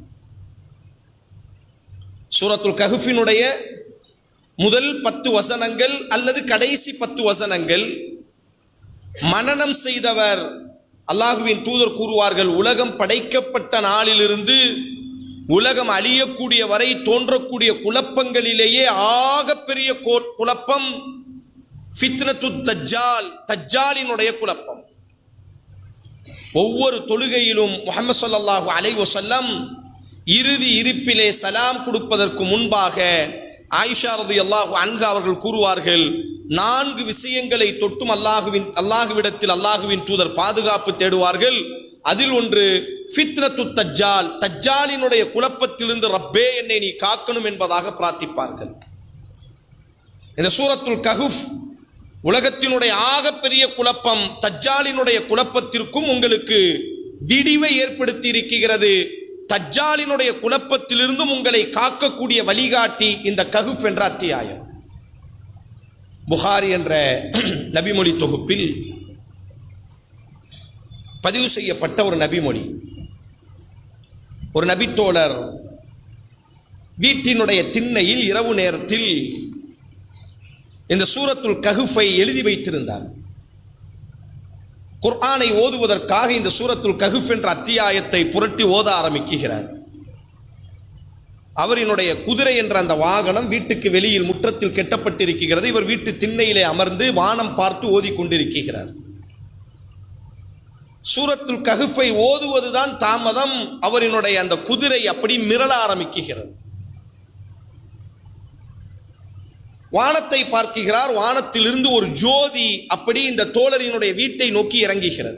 சூரத்துல் கஹ்ஃபினுடைய முதல் பத்து வசனங்கள் அல்லது கடைசி பத்து வசனங்கள் மனனம் செய்தவர், அல்லாஹ்வின் தூதர் கூறுவார்கள், உலகம் படைக்கப்பட்ட நாளிலிருந்து உலகம் அழியக்கூடிய வரை தோன்றக்கூடிய குழப்பங்களிலேயே ஆக பெரிய குழப்பம் ஃபித்னத்து தஜ்ஜால், தஜ்ஜாலினுடைய குழப்பம். ஒவ்வொரு தொழுகையிலும் முஹம்மது ஸல்லல்லாஹு அலைஹி வஸல்லம் இறுதி இருப்பிலே சலாம் கொடுப்பதற்கு முன்பாக ஆயிஷா ரலியல்லாஹு அன்ஹா அவர்கள் கூறுவார்கள், நான்கு விஷயங்களை தொட்டும் அல்லாஹுவின் அல்லாஹுவிடத்தில் அல்லாஹுவின் தூதர் பாதுகாப்பு தேடுவார்கள். அதில் ஒன்று ஃபித்னத்து தஜ்ஜால், தஜ்ஜாலினுடைய குழப்பத்திலிருந்து ரப்பே என்னை நீ காக்கணும் என்பதாக பிரார்த்திப்பார்கள். இந்த சூரத்துல் கஹ்ஃப் உலகத்தினுடைய ஆகப்பெரிய குழப்பம் தஜ்ஜாலினுடைய குழப்பத்திற்கும் உங்களுக்கு விடிவை ஏற்படுத்தி இருக்கிறது. தஜ்ஜாலினுடைய குழப்பத்திலிருந்தும் உங்களை காக்கக்கூடிய வழிகாட்டி இந்த கஹ்ஃப் என்ற அத்தியாயம். புகாரி என்ற நபிமொழி தொகுப்பில் பதிவு செய்யப்பட்ட ஒரு நபிமொழி. ஒரு நபித்தோழர் வீட்டினுடைய திண்ணையில் இரவு நேரத்தில் இந்த சூரத்துல் கஹ்ஃபை எழுதி வைத்திருந்தார். குர்ஆனை ஓதுவதற்காக இந்த சூரத்துல் கஹ்ஃப் என்ற அத்தியாயத்தை புரட்டி ஓத ஆரம்பிக்கிறார். அவரினுடைய குதிரை என்ற அந்த வாகனம் வீட்டுக்கு வெளியில் முற்றத்தில் கெட்டப்பட்டிருக்கிறது. இவர் வீட்டு திண்ணையிலே அமர்ந்து வானம் பார்த்து ஓதிக்கொண்டிருக்கிறார். சூரத்துல் கஹ்ஃபை ஓதுவதுதான் தாமதம். அவரினுடைய அந்த குதிரை அப்படி மிரள ஆரம்பிக்கிறது. வானத்தை பார்க்கிறார். வானத்திலிருந்து ஒரு ஜோதி அப்படி இந்த தோழரினுடைய வீட்டை நோக்கி இறங்குகிறது.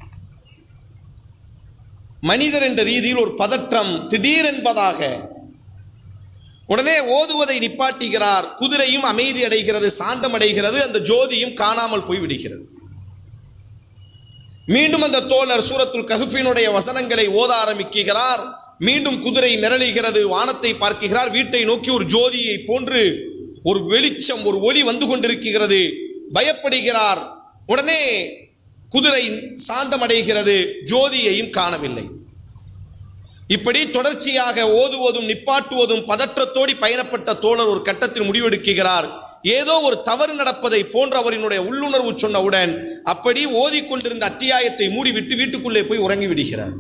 மனிதர் என்ற ரீதியில் ஒரு பதற்றம் திடீர் என்பதாக. உடனே ஓதுவதை நிப்பாட்டுகிறார். குதிரையும் அமைதி அடைகிறது, சாந்தம் அடைகிறது. அந்த ஜோதியும் காணாமல் போய்விடுகிறது. மீண்டும் அந்த தோழர் சூரத்துல் கஹ்ஃபினுடைய வசனங்களை ஓத ஆரம்பிக்கிறார். மீண்டும் குதிரை மிரளுகிறது. வானத்தை பார்க்கிறார். வீட்டை நோக்கி ஒரு ஜோதியை போன்று ஒரு வெளிச்சம், ஒரு ஒளி வந்து கொண்டிருக்கிறது. பயப்படுகிறார். உடனே குதிரை சாந்தமடைகிறது. ஜோதியையும் காணவில்லை. இப்படி தொடர்ச்சியாக ஓதுவதும் நிப்பாட்டுவதும் பதற்றத்தோடி பயணப்பட்ட தோழர் ஒரு கட்டத்தில் முடிவெடுக்கிறார். ஏதோ ஒரு தவறு நடப்பதை போன்ற அவரினுடைய உள்ளுணர்வு சொன்னவுடன் அப்படி ஓதிக்கொண்டிருந்த அத்தியாயத்தை மூடிவிட்டு வீட்டுக்குள்ளே போய் உறங்கி விடுகிறார்.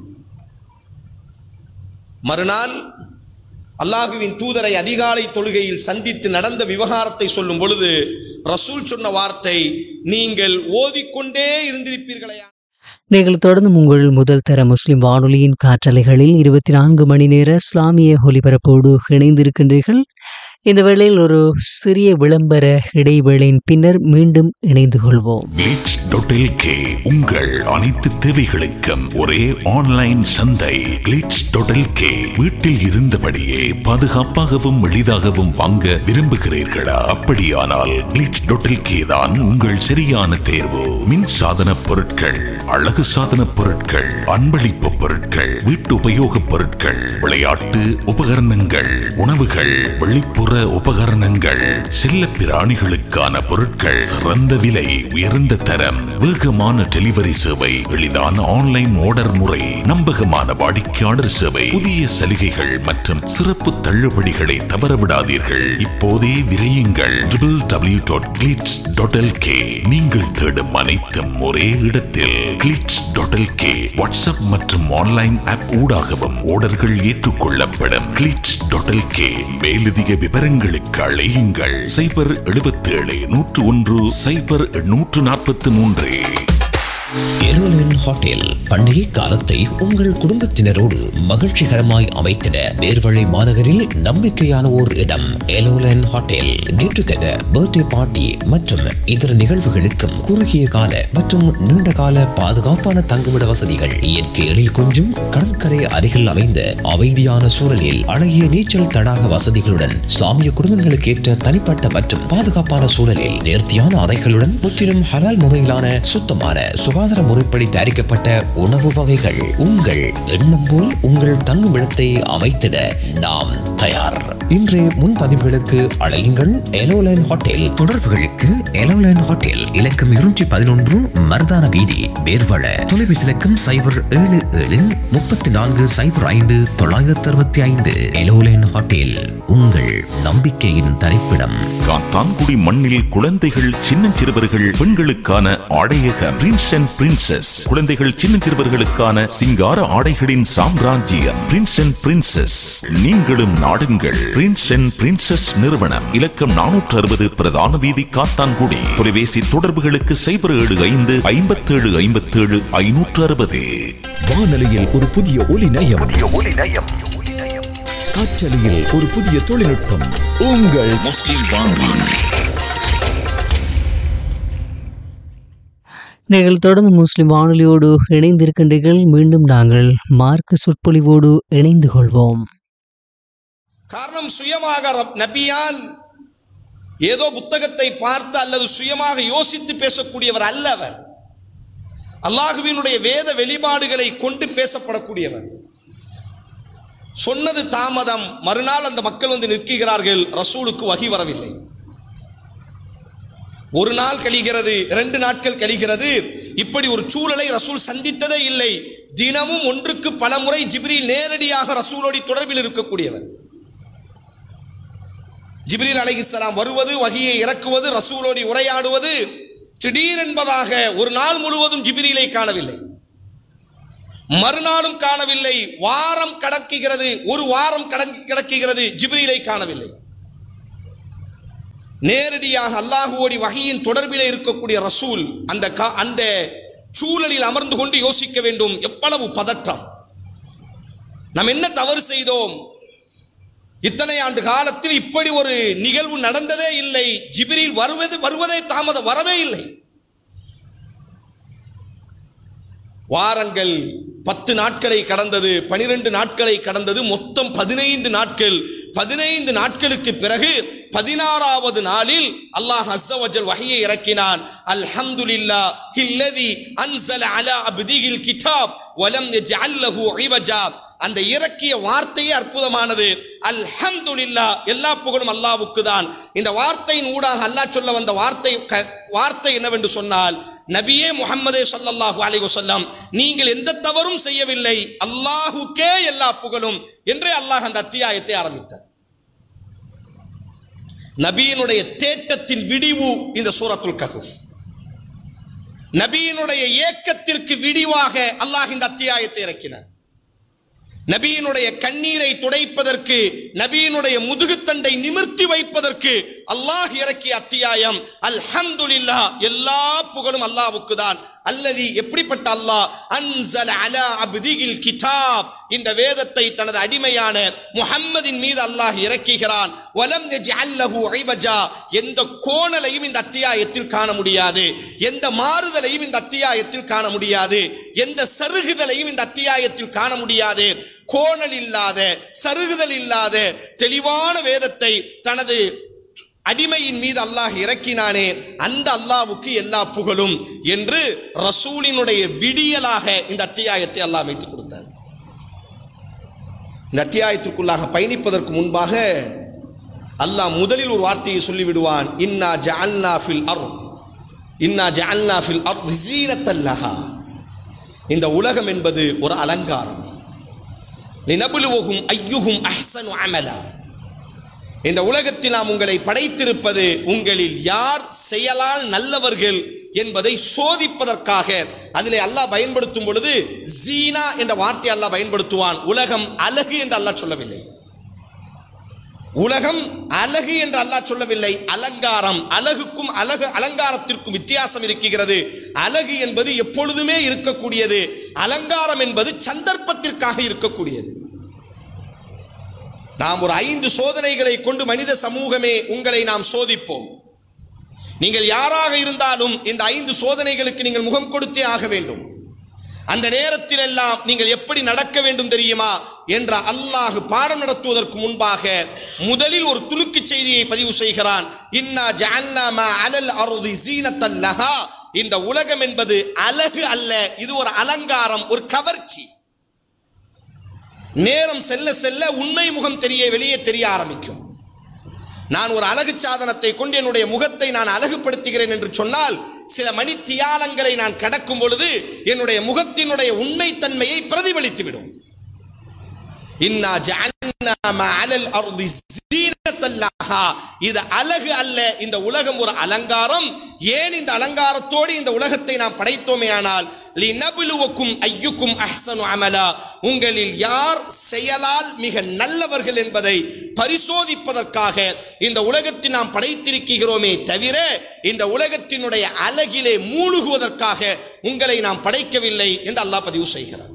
மறுநாள் அல்லாஹுவின் தூதரை அதிகாலை தொழுகையில் சந்தித்து நடந்த விவகாரத்தை சொல்லும் பொழுது ரசூல் சொன்ன வார்த்தை, நீங்கள் ஓதிக்கொண்டே இருந்திருப்பீர்களையா.
நீங்கள் தொடர்ந்து உங்கள் முதல் தர முஸ்லிம் வானொலியின் காற்றலைகளில் இருபத்தி நான்கு மணி நேர இஸ்லாமிய ஒலிபரப்போடு இணைந்திருக்கின்றீர்கள். இந்த வேளையில் ஒரு சிறிய விளம்பர இடைவேளையின் பின்னர் மீண்டும் இணைந்து கொள்வோம்.
கிளிட்ஸ் டாட் எல் கே உங்கள் அனைத்து தேவைகளுக்கும் ஒரே ஆன்லைன் சந்தை. கிளிட்ஸ் டாட் எல் கே வீட்டில் இருந்தபடியே பாதுகாப்பாகவும் எளிதாகவும் வாங்க விரும்புகிறீர்களா? அப்படியானால் கிளிட்ஸ் டாட் எல் கே தான் உங்கள் சரியான தேர்வு. மின் சாதன பொருட்கள், அழகு சாதன பொருட்கள், அன்பளிப்பு பொருட்கள், வீட்டு உபயோக பொருட்கள், விளையாட்டு உபகரணங்கள், உணவுகள், வெளிப்புற உபகரணங்கள், செல்ல பிராணிகளுக்கான பொருட்கள், சிறந்த விலை, உயர்ந்த தரம், வேகமான டெலிவரி சேவை, எளிதான ஆன்லைன் ஆர்டர் முறை, நம்பகமான வாடிக்கையாளர் சேவை, புதிய சலுகைகள் மற்றும் சிறப்பு தள்ளுபடிகளை தவறவிடாதீர்கள். இப்போதே விரையுங்கள். W W W dot glitz dot L K. நீங்கள் தேடும் அனைத்தும் ஒரே இடத்தில். Glitz dot L K WhatsApp மற்றும் ஆன்லைன் ஆப் ஊடாகவும் ஆர்டர்கள் ஏற்றுக்கொள்ளப்படும். Glitz dot L K. மேலதிக விவரங்களுக்கு அழையுங்கள். சைபர் எழுபத்தி ஏழு நூற்று ஒன்று சைபர் நூற்று நாற்பத்தி மூன்று.
எலோலன் ஹோட்டல் பண்டிகை காலத்தை உங்கள் குடும்பத்தினரோடு மகிழ்ச்சிகரமாய் அமைத்திட நேர்வழி மாநகரில் நம்பிக்கையான ஓர் இடம். எலோலன் hotel get together, birthday party மற்றும் இதர நிகழ்வுகளுக்கும் குறுகிய கால மற்றும் நீண்ட கால பாதுகாப்பான தங்குமிட வசதிகள், இயற்கை எழில் கொஞ்சும் கடற்கரை அருகில் அமைந்த அமைதியான சூழலில் அழகிய நீச்சல் தடாக வசதிகளுடன், இஸ்லாமிய குடும்பங்களுக்கு ஏற்ற தனிப்பட்ட மற்றும் பாதுகாப்பான சூழலில் நேர்த்தியான அறைகளுடன், முற்றிலும் ஹலால் முறையிலான சுத்தமான சுகாதார முறைப்படி தயாரிக்கப்பட்ட உணவு வகைகள். உங்கள் எண்ணம் போல் உங்கள் தங்குமிடத்தை அமைத்திட நாம் தயார். இன்றைய முன்பதிவுகளுக்கு அழையுங்கள். எலோலைன் ஹோட்டல். தொடர்புகளுக்கு எலோலைன் ஹோட்டல் இலக்கம் இருநூற்றி பதினொன்று மர்தான வீதி, பேர்வள. தொலைபேசி இலக்கம் சைபர் ஏழு ஏழு முப்பத்தி நான்கு சைபர் ஐந்து தொள்ளாயிரத்தி அறுபத்தி ஐந்து. எலோலைன் ஹோட்டல் உங்கள் நம்பிக்கையின் தரிப்பிடம்.
காத்தான்குடி மண்ணில் குழந்தைகள், சின்னஞ்சிறுவர்கள், பெண்களுக்கான ஆடையகம் பிரின்ஸ் அண்ட் பிரின்சஸ். குழந்தைகள், சின்னஞ்சிறுவர்களுக்கான சிங்கார ஆடைகளின் சாம்ராஜ்யம் பிரின்ஸ் அண்ட் பிரின்சஸ். நீங்களும் நாடுங்கள். பிரின்ஸ் அண்ட் பிரின்சஸ் நிறுவனம். இலக்கம் நானூற்று அறுபது பிரதான வீதி, காத்தான்குடி. தொலைபேசி தொடர்புகளுக்கு சைபர் ஏழு ஐந்து ஐம்பத்தி ஏழு ஐம்பத்தி ஏழு ஐநூற்று அறுபது.
வானொலியில் ஒரு புதிய ஒலி நயம், காற்றலையில் ஒரு புதிய தொழில்நுட்பம். உங்கள் முஸ்லிம் வானொலி.
நீங்கள் தொடர்ந்து முஸ்லிம் வானொலியோடு இணைந்திருக்கின்றீர்கள். மீண்டும் நாங்கள் மார்க்க சொற்பொழிவோடு இணைந்து கொள்வோம்.
காரணம், சுயமாக நபியால் ஏதோ புத்தகத்தை பார்த்து அல்லது சுயமாக யோசித்து பேசக்கூடியவர் அல்ல. அவர் அல்லாஹுவினுடைய வேத வெளிப்பாடுகளை கொண்டு பேசப்படக்கூடியவர். சொன்னது தாமதம். மறுநாள் அந்த மக்கள் வந்து நிற்கிறார்கள். ரசூலுக்கு வஹி வரவில்லை. ஒரு நாள் கழிகிறது, இரண்டு நாட்கள் கழிகிறது. இப்படி ஒரு சூழலை ரசூல் சந்தித்ததே இல்லை. தினமும் ஒன்றுக்கு பல முறை ஜிப்ரீல் நேரடியாக ரசூலோடு தொடர்பில் இருக்கக்கூடியவர். ஜிப்ரீல் அலைஹிஸ்ஸலாம் வருவது, வஹியை இறக்குவது, ரசூலோடு உரையாடுவது, திடீரென்பதாக ஒரு நாள் முழுவதும் ஜிப்ரீலை காணவில்லை, மறுநாளும் காணவில்லை, வாரம் கடக்குகிறது, ஒரு வாரம் கடக்குகிறது, ஜிப்ரீலை காணவில்லை. நேரடியாக அல்லாஹுவோடி வஹியின் தொடர்பிலே இருக்கக்கூடிய ரசூல் அந்த அந்த சூழலில் அமர்ந்து கொண்டு யோசிக்க வேண்டும். எவ்வளவு பதற்றம், நாம் என்ன தவறு செய்தோம், இத்தனை ஆண்டு காலத்தில் இப்படி ஒரு நிகழ்வு நடந்ததே இல்லை, ஜிப்ரீல் வருவது வருவதே தாமதம், வரவே இல்லை. வாரங்கள் பத்து நாட்களை கடந்தது, பனிரெண்டு நாட்களை கடந்தது, மொத்தம் பதினைந்து நாட்கள். பதினைந்து நாட்களுக்கு பிறகு பதினாறாவது நாளில் அல்லாஹ் அஸ்ஸ வஜல் வஹியை இறக்கினான். அல்ஹம்துலில்லாஹ் இல்லதி அன்ஸல அலா அப்திஹில் கிதாப் வலம் யஜஅல் லஹு இவஜா. அந்த இறக்கிய வார்த்தையே அற்புதமானது. அல்ஹம்துலில்லாஹ், எல்லா புகழும் அல்லாஹ்வுக்கு தான். இந்த வார்த்தையின் ஊடாக அல்லாஹ் சொல்ல வந்த வார்த்தை வார்த்தை என்னவென்று சொன்னால், நபியே முஹம்மதே ஸல்லல்லாஹு அலைஹி வஸல்லம், நீங்கள் எந்த தவறும் செய்யவில்லை, அல்லாஹ்வுக்கே எல்லா புகழும் என்று அல்லாஹ் அந்த அத்தியாயத்தை ஆரம்பித்தார். நபியினுடைய தேட்டத்தின் விடிவு இந்த சூரத்துல் கஹ்ஃப். நபியினுடைய ஏக்கத்திற்கு விடிவாக அல்லாஹ் இந்த அத்தியாயத்தை இறக்கினார். நபியினுடைய கண்ணீரை துடைப்பதற்கு, நபியினுடைய முதுகுத்தண்டை நிமிர்த்தி வைப்பதற்கு அல்லாஹ் இறக்கிய அத்தியாயம் அல்ஹம்துலில்லாஹ், எல்லா புகழும் அல்லாஹ்வுக்கு தான். அல்லதி, எப்படிப்பட்ட அல்லாஹ், அன்ஸல அலா அப்திஹில் கிதாப், இந்த வேதத்தை தனது அடிமையான முஹம்மதின் மீது அல்லாஹ் இறக்குகிறான். வலம் யஜஅல் லஹு இவஜா, எந்த கோணலையும் இந்த அத்தியாயத்தில் காண முடியாது, எந்த மாறுதலையும் இந்த அத்தியாயத்தில் காண முடியாது, எந்த சருகுதலையும் இந்த அத்தியாயத்தில் காண முடியாது. கோணல் இல்லாத, சருகுதல் இல்லாத தெளிவான வேதத்தை தனது அடிமையின் மீது அல்லாஹ் இறக்கினானே, அந்த அல்லாஹ்வுக்கு எல்லா புகழும் என்று ரசூலினுடைய விடியலாக இந்த அத்தியாயத்தை அல்லாஹ் அமைத்துக் கொடுத்தார். இந்த அத்தியாயத்திற்குள்ளாக பயணிப்பதற்கு முன்பாக அல்லாஹ் முதலில் ஒரு வார்த்தையை சொல்லிவிடுவான். இன்னா ஜஅல்னா ஃபில் அர்த் இன்னா ஜஅல்னா ஃபில் அர்த் ஸீனத்தல் லஹா. இந்த உலகம் என்பது ஒரு அலங்காரம். லினப்லுவஹும் அய்யுஹும் அஹ்ஸனு அமலா. இந்த உலகத்தில் நாம் உங்களை படைத்திருப்பது உங்களில் யார் செயலால் நல்லவர்கள் என்பதை சோதிப்பதற்காக. அதிலே அல்லாஹ் பயன்படுத்தும் பொழுது ஜீனா என்ற வார்த்தை அல்லாஹ் பயன்படுத்துவான். உலகம் அழகு என்று அல்லாஹ் சொல்லவில்லை. உலகம் அழகு என்று அல்லாஹ் சொல்லவில்லை, அலங்காரம். அழகுக்கும் அழகு அலங்காரத்திற்கும் வித்தியாசம் இருக்கிறது. அழகு என்பது எப்பொழுதுமே இருக்கக்கூடியது, அலங்காரம் என்பது சந்தர்ப்பத்திற்காக இருக்கக்கூடியது. நாம் ஒரு ஐந்து சோதனைகளை கொண்டு மனித சமூகமே உங்களை நாம் சோதிப்போம். நீங்கள் யாராக இருந்தாலும் இந்த ஐந்து சோதனைகளுக்கு நீங்கள் முகம் கொடுத்தே ஆக வேண்டும். அந்த நேரத்தில் எல்லாம் நீங்கள் எப்படி நடக்க வேண்டும் தெரியுமா என்ற அல்லாஹ் பாடம் நடத்துவதற்கு முன்பாக முதலில் ஒரு துணுக்கு செய்தியை பதிவு செய்கிறான். இன்னா ஜஅல்னா மா அலல் அர்தி ஸீனத்தல் லஹா. இந்த உலகம் என்பது அழகு அல்ல, இது ஒரு அலங்காரம், ஒரு கவர்ச்சி. நேரம் செல்ல செல்ல உண்மை முகம் தெரிய வெளியே தெரிய ஆரம்பிக்கும். நான் ஒரு அழகு சாதனத்தை கொண்டு என்னுடைய முகத்தை நான் அழகுபடுத்துகிறேன் என்று சொன்னால், சில மணி தியாலங்களை நான் கடக்கும் பொழுது என்னுடைய முகத்தினுடைய உண்மைத்தன்மையை பிரதிபலித்துவிடும். இன்னா ஜஅல்னா மா அலல் அர்தி ஸீனத்தல் லஹா. இது அழகு அல்ல, இந்த உலகம் ஒரு அலங்காரம். ஏன் இந்த அலங்காரத்தோடு இந்த உலகத்தை நாம் படைத்தோமே ஆனால், லினப்லுவக்கும் அய்யுக்கும் அஹ்ஸனு அமலா, உங்களில் யார் செயலால் மிக நல்லவர்கள் என்பதை பரிசோதிப்பதற்காக இந்த உலகத்தை நாம் படைத்திருக்கிறோமே தவிர இந்த உலகத்தினுடைய அழகிலே மூழ்குவதற்காக உங்களை நாம் படைக்கவில்லை என்று அல்லாஹ் பதிவு செய்கிறார்.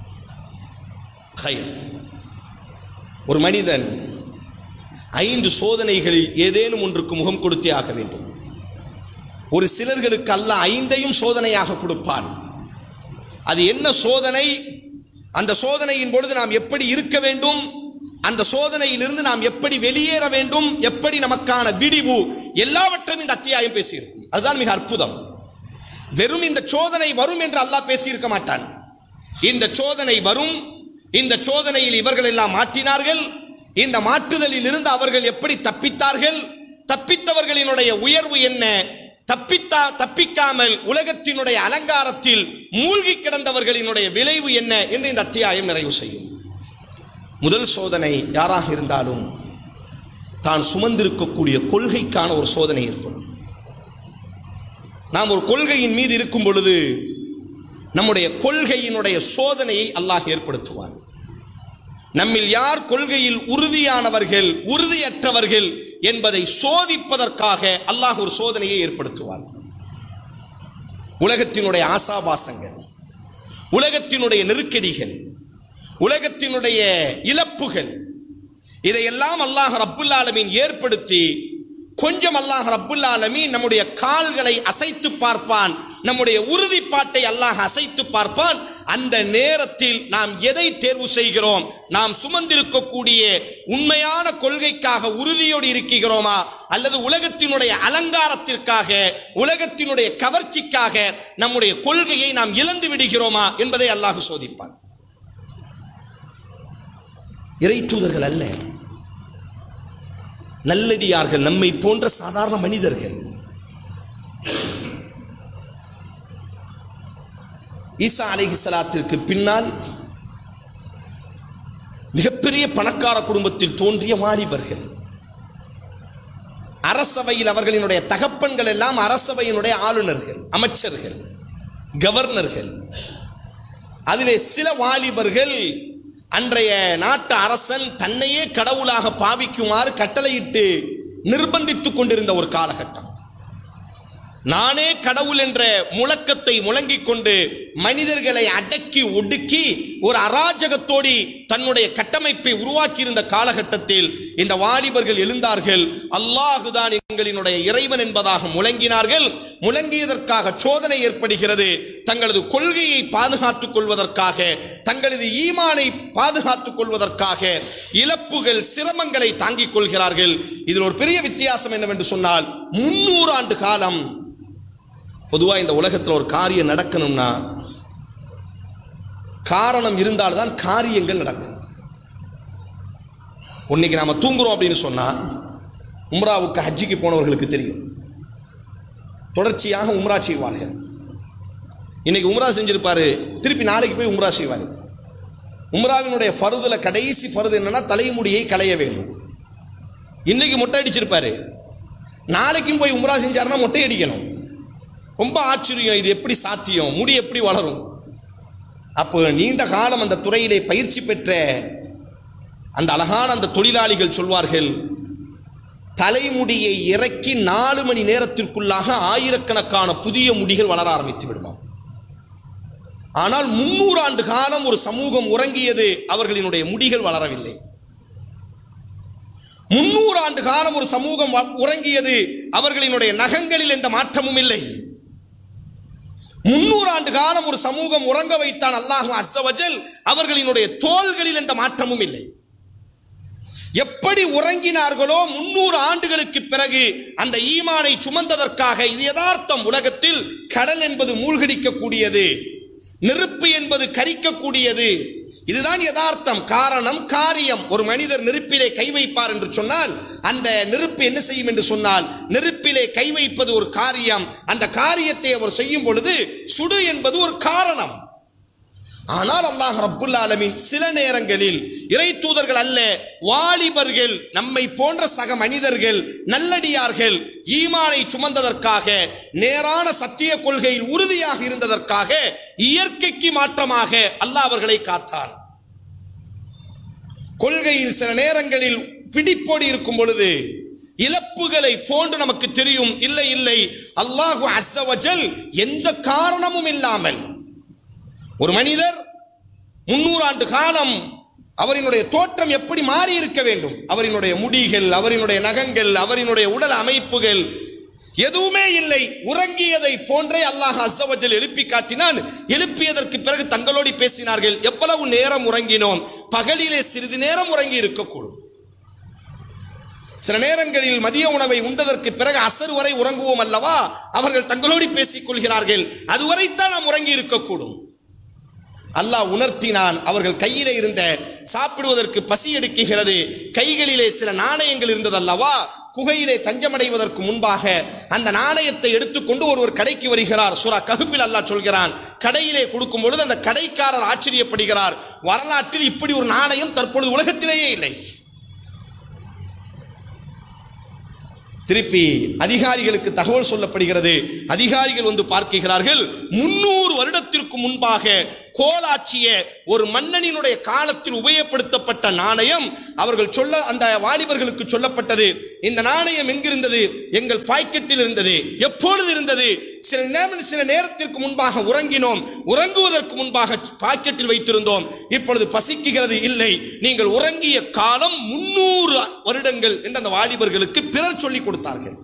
ஒரு மனிதன் ஐந்து சோதனைகளில் ஏதேனும் ஒன்றுக்கு முகம் கொடுத்தே ஆக வேண்டும். ஒரு சிலர்களுக்கு அல்லாஹ் ஐந்தையும் சோதனையாக கொடுப்பான். அது என்ன சோதனை, அந்த சோதனையின் பொழுது நாம் எப்படி இருக்க வேண்டும், அந்த சோதனையிலிருந்து நாம் எப்படி வெளியேற வேண்டும், எப்படி நமக்கான விடிவு, எல்லாவற்றையும் இந்த அத்தியாயம் பேசியிருக்கும். அதுதான் மிக அற்புதம். வெறும் இந்த சோதனை வரும் என்று அல்லாஹ் பேசியிருக்க மாட்டான். இந்த சோதனை வரும், இந்த சோதனையில் இவர்கள் எல்லாம் மாற்றினார்கள், இந்த மாற்றுதலில் இருந்து அவர்கள் எப்படி தப்பித்தார்கள், தப்பித்தவர்களினுடைய உயர்வு என்ன, தப்பித்தா தப்பிக்காமல் உலகத்தினுடைய அலங்காரத்தில் மூழ்கி கிடந்தவர்களினுடைய விளைவு என்ன என்று இந்த அத்தியாயம் நிறைவு செய்யும். முதல் சோதனை யாராக இருந்தாலும் தான் சுமந்திருக்கக்கூடிய கொள்கைக்கான ஒரு சோதனை ஏற்படும். நாம் ஒரு கொள்கையின் மீது இருக்கும் பொழுது நம்முடைய கொள்கையினுடைய சோதனையை அல்லாஹ் ஏற்படுத்துவான். நம்மில் யார் கொள்கையில் உறுதியானவர்கள் உறுதியற்றவர்கள் என்பதை சோதிப்பதற்காக அல்லாஹ் ஒரு சோதனையை ஏற்படுத்துவான். உலகத்தினுடைய ஆசாபாசங்கள், உலகத்தினுடைய நெருக்கடிகள், உலகத்தினுடைய இழப்புகள், இதையெல்லாம் அல்லாஹ் ரப்புல் ஆலமீன் ஏற்படுத்தி கொஞ்சம் அல்லாஹ் ரப்புல் ஆலமீன் நம்முடைய கால்களை அசைத்து பார்ப்பான், நம்முடைய உறுதிப்பாட்டை அல்லாஹ் அசைத்து பார்ப்பான். அந்த நேரத்தில் நாம் எதை தேர்வு செய்கிறோம்? நாம் சுமந்திருக்கக்கூடிய உண்மையான கொள்கைக்காக உறுதியோடு இருக்கிறோமா, அல்லது உலகத்தினுடைய அலங்காரத்திற்காக உலகத்தினுடைய கவர்ச்சிக்காக நம்முடைய கொள்கையை நாம் இழந்து விடுகிறோமா என்பதை அல்லாஹ் சோதிப்பான். இறை தூதர்கள் அல்ல, நல்லடியார்கள், நம்மை போன்ற சாதாரண மனிதர்கள். ஈசா அலைஹிஸ்ஸலாத்திற்கு பின்னால் மிகப்பெரிய பணக்கார குடும்பத்தில் தோன்றிய வாலிபர்கள். அரசவையில் அவர்களினுடைய தகப்பன்கள் எல்லாம் அரசவையினுடைய ஆளுநர்கள், அமைச்சர்கள், கவர்னர்கள். அதிலே சில வாலிபர்கள் அன்றைய நாட்டு அரசன் தன்னையே கடவுளாக பாவிக்குமாறு கட்டளையிட்டு நிர்பந்தித்துக் கொண்டிருந்த ஒரு காலகட்டம். நானே கடவுள் என்ற முழக்கத்தை முழங்கிக் கொண்டு மனிதர்களை அடக்கி ஒடுக்கி ஒரு அராஜகத்தோடு தன்னுடைய கட்டமைப்பை உருவாக்கி இருந்த காலகட்டத்தில் இந்த வாலிபர்கள் எழுந்தார்கள். அல்லாஹுதான் எங்களினுடைய இறைவன் என்பதாக முழங்கினார்கள். முழங்கியதற்காக சோதனை ஏற்படுகிறது. தங்களது கொள்கையை பாதுகாத்துக் கொள்வதற்காக, தங்களது ஈமானை பாதுகாத்துக் கொள்வதற்காக இழப்புகள், சிரமங்களை தாங்கிக் கொள்கிறார்கள். இதில் ஒரு பெரிய வித்தியாசம் என்னவென்று சொன்னால், முன்னூறு ஆண்டு காலம் பொதுவாக இந்த உலகத்தில் ஒரு காரியம் நடக்கணும்னா காரணம் இருந்தால்தான் காரியங்கள் நடக்கும். இன்னைக்கு நாம தூங்குறோம் அப்படின்னு சொன்னா, உம்ராவுக்கு ஹஜ்ஜிக்கு போனவர்களுக்கு தெரியும், தொடர்ச்சியாக உம்ரா செய்வார்கள். இன்னைக்கு உம்ரா செஞ்சிருப்பாரு, திருப்பி நாளைக்கு போய் உம்ரா செய்வார். உம்ராவினுடைய ஃபர்துல கடைசி ஃபர்து என்னன்னா தலைமுடியை களைய வேண்டும். இன்னைக்கு மொட்டை அடிச்சிருப்பாரு, நாளைக்கும் போய் உம்ரா செஞ்சாருன்னா மொட்டை அடிக்கணும். ரொம்ப ஆச்சரியம், இது எப்படி சாத்தியம், முடி எப்படி வளரும்? அப்போ நீண்ட காலம் அந்த துறையிலே பயிற்சி பெற்ற அந்த அழகான அந்த தொழிலாளிகள் சொல்வார்கள், தலைமுடியை இறக்கி நாலு மணி நேரத்திற்குள்ளாக ஆயிரக்கணக்கான புதிய முடிகள் வளர ஆரம்பித்து விடுமாம். ஆனால் முன்னூறு ஆண்டு காலம் ஒரு சமூகம் உறங்கியது, அவர்களினுடைய முடிகள் வளரவில்லை. முன்னூறு ஆண்டு காலம் ஒரு சமூகம் உறங்கியது, அவர்களினுடைய நகங்களில் எந்த மாற்றமும் இல்லை. முன்னூறு ஆண்டு காலம் ஒரு சமூகம் உறங்க வைத்தான் அல்லாஹ் அஸ்ஸ வஜல், அவர்களினுடைய தோள்களில் எந்த மாற்றமும் இல்லை. எப்படி உறங்கினார்களோ முன்னூறு ஆண்டுகளுக்கு பிறகு அந்த ஈமானை சுமந்ததற்காக, இது யதார்த்தம். உலகத்தில் கடல் என்பது மூழ்கடிக்கக்கூடியது, நெருப்பு என்பது கரிக்கக்கூடியது, இதுதான் யதார்த்தம். காரணம், காரியம். ஒரு மனிதர் நெருப்பிலே கை வைப்பார் என்று சொன்னால் அந்த நெருப்பு என்ன செய்யும் என்று சொன்னால், நெருப்பிலே கை வைப்பது ஒரு காரியம். அந்த காரியத்தை அவர் செய்யும் பொழுது சுடு என்பது ஒரு காரணம். ஆனால் அல்லாஹ் ரப்புல் ஆலமீன் சில நேரங்களில் இறை தூதர்கள் அல்ல, வாலிபர்கள், நம்மை போன்ற சக மனிதர்கள், நல்லடியார்கள் ஈமானை சுமந்ததற்காக, நேரான சத்திய கொள்கையில் உறுதியாக இருந்ததற்காக இயற்கைக்கு மாற்றமாக அல்லாஹ் அவர்களை காத்தான். கொள்கையில் சில நேரங்களில் பிடிப்போடி இருக்கும் பொழுது இழப்புகளை போன்று நமக்கு தெரியும். இல்லை இல்லை, அல்லாஹ் அஸ்ஸ வஜல் எந்த காரணமும் இல்லாமல் ஒரு மனிதர் முன்னூறு ஆண்டு காலம் அவரினுடைய தோற்றம் எப்படி மாறி இருக்க வேண்டும், அவரினுடைய முடிகள், அவரினுடைய நகங்கள், அவரினுடைய உடல் அமைப்புகள் எதுவுமே இல்லை. உறங்கியதை போன்றே அல்லாஹ் அஸ்ஸ வஜல் எழுப்பி காட்டினான். எழுப்பியதற்கு பிறகு தங்களோடு பேசினார்கள், எவ்வளவு நேரம் உறங்கினோம்? பகலிலே சிறிது நேரம் உறங்கி இருக்கக்கூடும். சில நேரங்களில் மதிய உணவை உண்டதற்கு பிறகு அசர் வரை உறங்குவோம் அல்லவா? அவர்கள் தங்களோடு பேசிக் கொள்கிறார்கள், அதுவரைத்தான் நாம் உறங்கி இருக்கக்கூடும். அல்லாஹ் உணர்த்தினான். அவர்கள் கையிலே இருந்த, சாப்பிடுவதற்கு பசி எடுக்குகிறது, கைகளிலே சில நாணயங்கள் இருந்தது அல்லவா? குகையிலே தஞ்சமடைவதற்கு முன்பாக அந்த நாணயத்தை எடுத்துக்கொண்டு ஒருவர் கடைக்கு வருகிறார். சூரா கஹ்ஃபில் அல்லாஹ் சொல்கிறான், கடையிலே கொடுக்கும் பொழுது அந்த கடைக்காரர் ஆச்சரியப்படுகிறார், வரலாற்றில் இப்படி ஒரு நாணயம் தற்பொழுது உலகத்திலேயே இல்லை. திருப்பி அதிகாரிகளுக்கு தகவல் சொல்லப்படுகிறது. அதிகாரிகள் வந்து பார்க்கிறார்கள், முன்னூறு வருடத்திற்கு முன்பாக கோலாட்சிய ஒரு மன்னனினுடைய காலத்தில் உபயோகப்படுத்தப்பட்ட நாணயம். அவர்கள் சொல்ல அந்த வாலிபர்களுக்கு சொல்லப்பட்டது, இந்த நாணயம் எங்கிருந்தது? எங்கள் பாக்கெட்டில் இருந்தது. எப்பொழுது இருந்தது? சில நேரம் சில நேரத்திற்கு முன்பாக உறங்கினோம், உறங்குவதற்கு முன்பாக பாக்கெட்டில் வைத்திருந்தோம். இப்பொழுது பசிக்குகிறது. இல்லை, நீங்கள் உறங்கிய காலம் முன்னூறு வருடங்கள் என்று அந்த வாலிபர்களுக்கு பிறர் சொல்லிக் கொடுத்தார்கள்.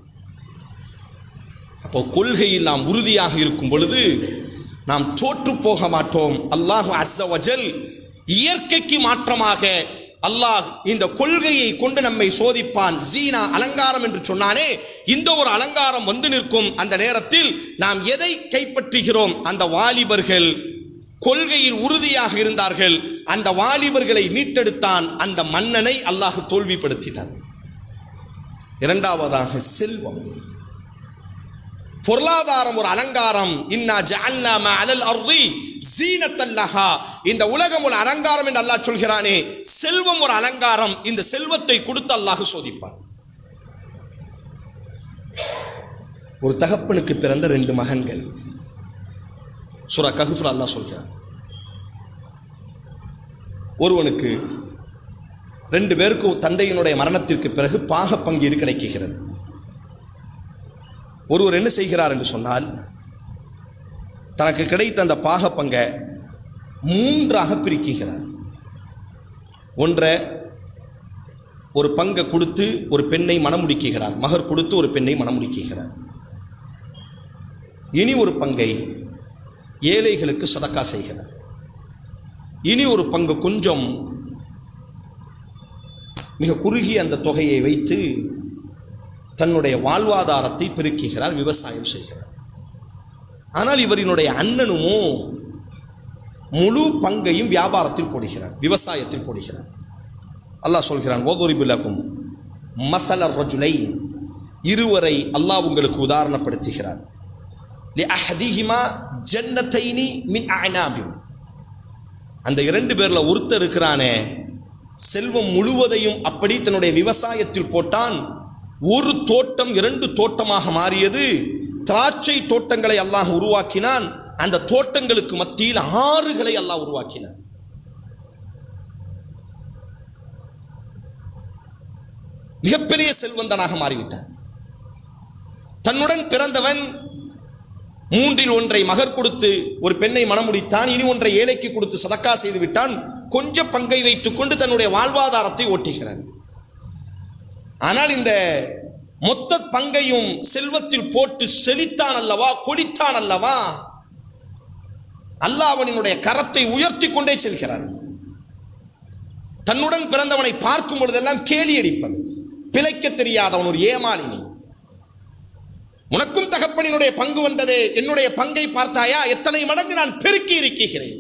அப்போ கொள்கையில் நாம் உறுதியாக இருக்கும் பொழுது நாம் தோற்று போக மாட்டோம். அல்லாஹ் அஸ்ஸ வஜல் இயற்கைக்கு மாற்றமாக அல்லாஹ் இந்த கொள்கையை கொண்டு நம்மை சோதிப்பான். ஜீனா அலங்காரம் என்று சொன்னானே, இந்த ஒரு அலங்காரம் வந்து நிற்கும் அந்த நேரத்தில் நாம் எதை கைப்பற்றுகிறோம்? அந்த வாலிபர்கள் கொள்கையில் உறுதியாக இருந்தார்கள். அந்த வாலிபர்களை மீட்டெடுத்தான். அந்த மன்னனை அல்லாஹ் தோல்விப்படுத்தினான். இரண்டாவதாக செல்வம், பொருளாதாரம் ஒரு அலங்காரம். இன்னா ஜஅல்னா மா அலல் அர்தி ஸீனத்தல் லஹா. இந்த உலகம் ஒரு அலங்காரம் என்று அல்லாஹ் சொல்கிறானே, செல்வம் ஒரு அலங்காரம். இந்த செல்வத்தை கொடுத்து அல்லாஹ் சோதிப்பான். ஒரு தகப்பனுக்கு பிறந்த ரெண்டு மகன்கள். சூரா கஹ்ஃப்ல அல்லாஹ் சொல்கிறான், ஒருவனுக்கு ரெண்டு பேருக்கு தந்தையினுடைய மரணத்திற்கு பிறகு பாக பங்கீடு கிடைக்கிறது. ஒருவர் என்ன செய்கிறார் என்று சொன்னால், தனக்கு கிடைத்த அந்த பாக பங்கை மூன்றாக பிரிக்கிறார். ஒன்றை ஒரு பங்கை கொடுத்து ஒரு பெண்ணை மணமுடிக்கிறார், மகர் கொடுத்து ஒரு பெண்ணை மணமுடிக்கிறார். இனி ஒரு பங்கை ஏழைகளுக்கு சதக்கா செய்கிறார். இனி ஒரு பங்கு கொஞ்சம் மிக குறுகிய அந்த தொகையை வைத்து தன்னுடைய வாழ்வாதாரத்தை பெருக்குகிறார், விவசாயம் செய்கிறார். ஆனால் இவரினுடைய அண்ணனுமோ முழு பங்கையும் வியாபாரத்தில் போடுகிறார், விவசாயத்தில் போடுகிறார். அல்லாஹ் சொல்கிறான், வதுரிபு லகும் மஸல ரஜுலைன், இருவரை அல்லாஹ் உங்களுக்கு உதாரணப்படுத்துகிறார். லிஅஹதிஹிமா ஜன்னத்தைனி மின் அஅனாபின், அந்த இரண்டு பேர்ல ஒருத்தர் இருக்கிறானே, செல்வம் முழுவதையும் அப்படி தன்னுடைய விவசாயத்தில் போட்டான். ஒரு தோட்டம் இரண்டு தோட்டமாக மாறியது. திராட்சை தோட்டங்களை அல்லாஹ் உருவாக்கினான். அந்த தோட்டங்களுக்கு மத்தியில் ஆறுகளை அல்லாஹ் உருவாக்கினான். மிகப்பெரிய செல்வந்தனாக மாறிவிட்டான். தன்னுடன் பிறந்தவன் மூன்றில் ஒன்றை மகர் கொடுத்து ஒரு பெண்ணை மணமுடித்தான். இனி ஒன்றை ஏழைக்கு கொடுத்து சதக்கா செய்து விட்டான். கொஞ்ச பங்கை வைத்துக் கொண்டு தன்னுடைய வாழ்வாதாரத்தை ஓட்டுகிறான். ஆனால் இந்த மொத்த பங்கையும் செல்வத்தில் போட்டு செழித்தான் அல்லவா, கொடித்தான் அல்லவா, அல்லாஹ் அவனுடைய கரத்தை உயர்த்தி கொண்டே செல்கிறான். தன்னுடன் பிறந்தவனை பார்க்கும் பொழுதெல்லாம் கேலி அடிப்பது, பிழைக்க தெரியாதவன், ஒரு ஏமாளினி. உனக்கும் தகப்பனினுடைய பங்கு வந்தது, என்னுடைய பங்கை பார்த்தாயா, எத்தனை மடங்கு நான் பெருக்கி இருக்கிறேன்.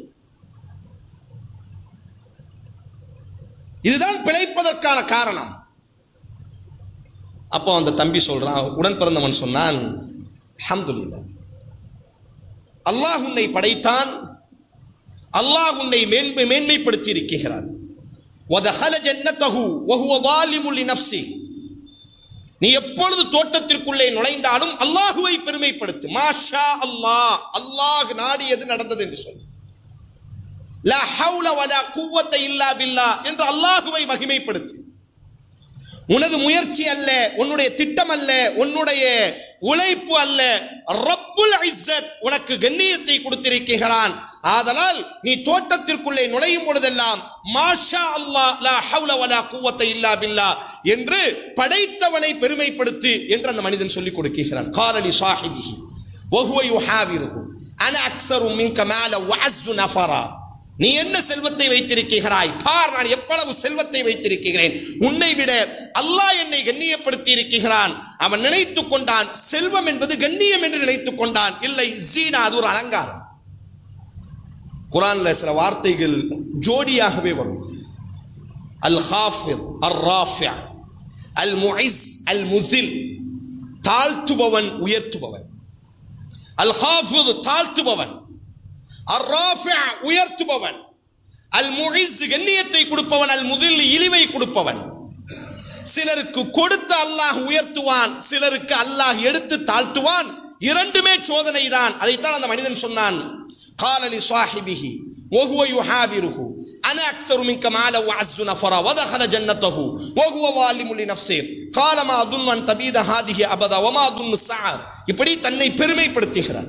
இதுதான் பிழைப்பதற்கான காரணம். அப்போ அந்த தம்பி சொல்றான், உடன் பிறந்தவன் சொன்னான், அல்ஹம்துலில்லாஹ், அல்லாஹ் உன்னை படைத்தான், அல்லாஹ் உன்னை மேன்மை மேன்மைப்படுத்தி இருக்கிறான். வதஹல ஜன்னதஹு வஹுவ ஸாலிமுன் லினஃப்ஸிஹி, நீ எப்பொழுது தோட்டத்திற்குள்ளே நுழைந்தாலும் அல்லாஹுவை பெருமைப்படுத்து. மாஷா அல்லாஹ், அல்லாஹ் நாடியது நடந்தது என்று சொல். லா ஹவுல வலா குவத்த இல்லா பில்லாஹ் என்று அல்லாஹுவை மகிமைப்படுத்து. உனது முயற்சி அல்ல, உன்னுடைய திட்டம் அல்ல, உன்னுடைய உழைப்பு அல்ல, ரப்புல் இஸ்ஸத் உனக்கு கண்ணியத்தை கொடுத்திருக்கிறான். ஆதலால் நீ தோட்டத்திற்குள்ளே நுழையும் பொழுதெல்லாம் மாஷா அல்லாஹ் லா ஹவுல வலா குவத்த இல்லா பில்லாஹ் என்று படைத்தவனை பெருமைப்படுத்து என்று அந்த மனிதன் சொல்லிக் கொடுக்கிறான். காலலி சாஹிபிஹி வஹுவ யுஹாவிருஹு அன அக்ஸரு மின்க மால வஅஸ்ஸு நஃபரா, நீ என்ன செல்வத்தை வைத்திருக்கிறாய் பார், நான் எவ்வளவு செல்வத்தை வைத்திருக்கிறேன், உன்னை விட அல்லாஹ் என்னை கண்ணியப்படுத்தி இருக்கிறான். அவன் நினைத்துக் கொண்டான் செல்வம் என்பது கண்ணியம் என்று நினைத்துக் கொண்டான். இல்லை, ஜீனா அது ஒரு அலங்காரம். குர்ஆன்ல சில வார்த்தைகள் ஜோடியாகவே வரும். அல் ஹாஃபித் அர் ராஃபி, அல் முஇஸ் அல் முஸில், தாழ்த்துபவன் உயர்த்துபவன். அல் ஹாஃபித் தாழ்த்துபவன், அர் ராஃபி உயர்த்துபவன், அல் முஇஸ் கண்ணியத்தை கொடுப்பவன், அல் முஸில் இழிவை கொடுப்பவன். சிலருக்கு கொடுத்து அல்லாஹ் உயர்த்துவான், சிலருக்கு அல்லாஹ் எடுத்து தாழ்த்துவான். இரண்டுமே சோதனை தான். அதைத்தான் அந்த மனிதன் சொன்னான். قال لصاحبه وهو يحاوره انا اكثر منك مالا واعز نفرا ودخل جنته وهو ظالم لنفسه قال ما اظن ان تبيد هذه ابدا وما اظن الساعه. இப்படி தன்னை பெருமைப்படுத்துகிறார்.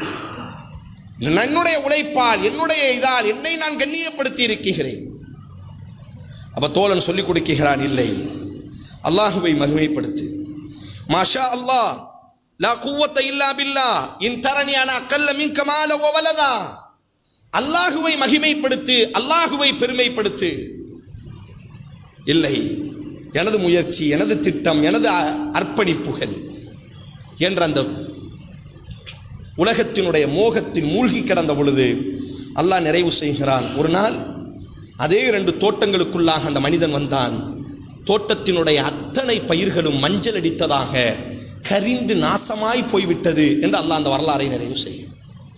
என்னுடைய உழைப்பால், என்னுடைய இதால் என்னை நான் கண்ணியப்படுத்தி இருக்கிறேன். அப்ப தோழன் சொல்லிக் கொடுக்கிறான், இல்லை, அல்லாஹுவை மகிமைப்படுத்து. மாஷா அல்லாஹ் லா குவத்த இல்லா பில்லாஹ் இன் தரனி அனா அக்கல்ல மின்க மால வ வலதா. அல்லாஹுவை மகிமைப்படுத்து, அல்லாஹுவை பெருமைப்படுத்து. இல்லை, எனது முயற்சி, எனது திட்டம், எனது அர்ப்பணிப்புகள் என்ற அந்த உலகத்தினுடைய மோகத்தில் மூழ்கி கிடந்த பொழுது அல்லாஹ் நிறைவு செய்கிறான். ஒரு நாள் அதே இரண்டு தோட்டங்களுக்குள்ளாக அந்த மனிதன் வந்தான். தோட்டத்தினுடைய அத்தனை பயிர்களும் மஞ்சள் அடித்ததாக கரிந்து நாசமாய் போய்விட்டது என்று அல்லாஹ் அந்த வரலாறை நிறைவு செய்யும்.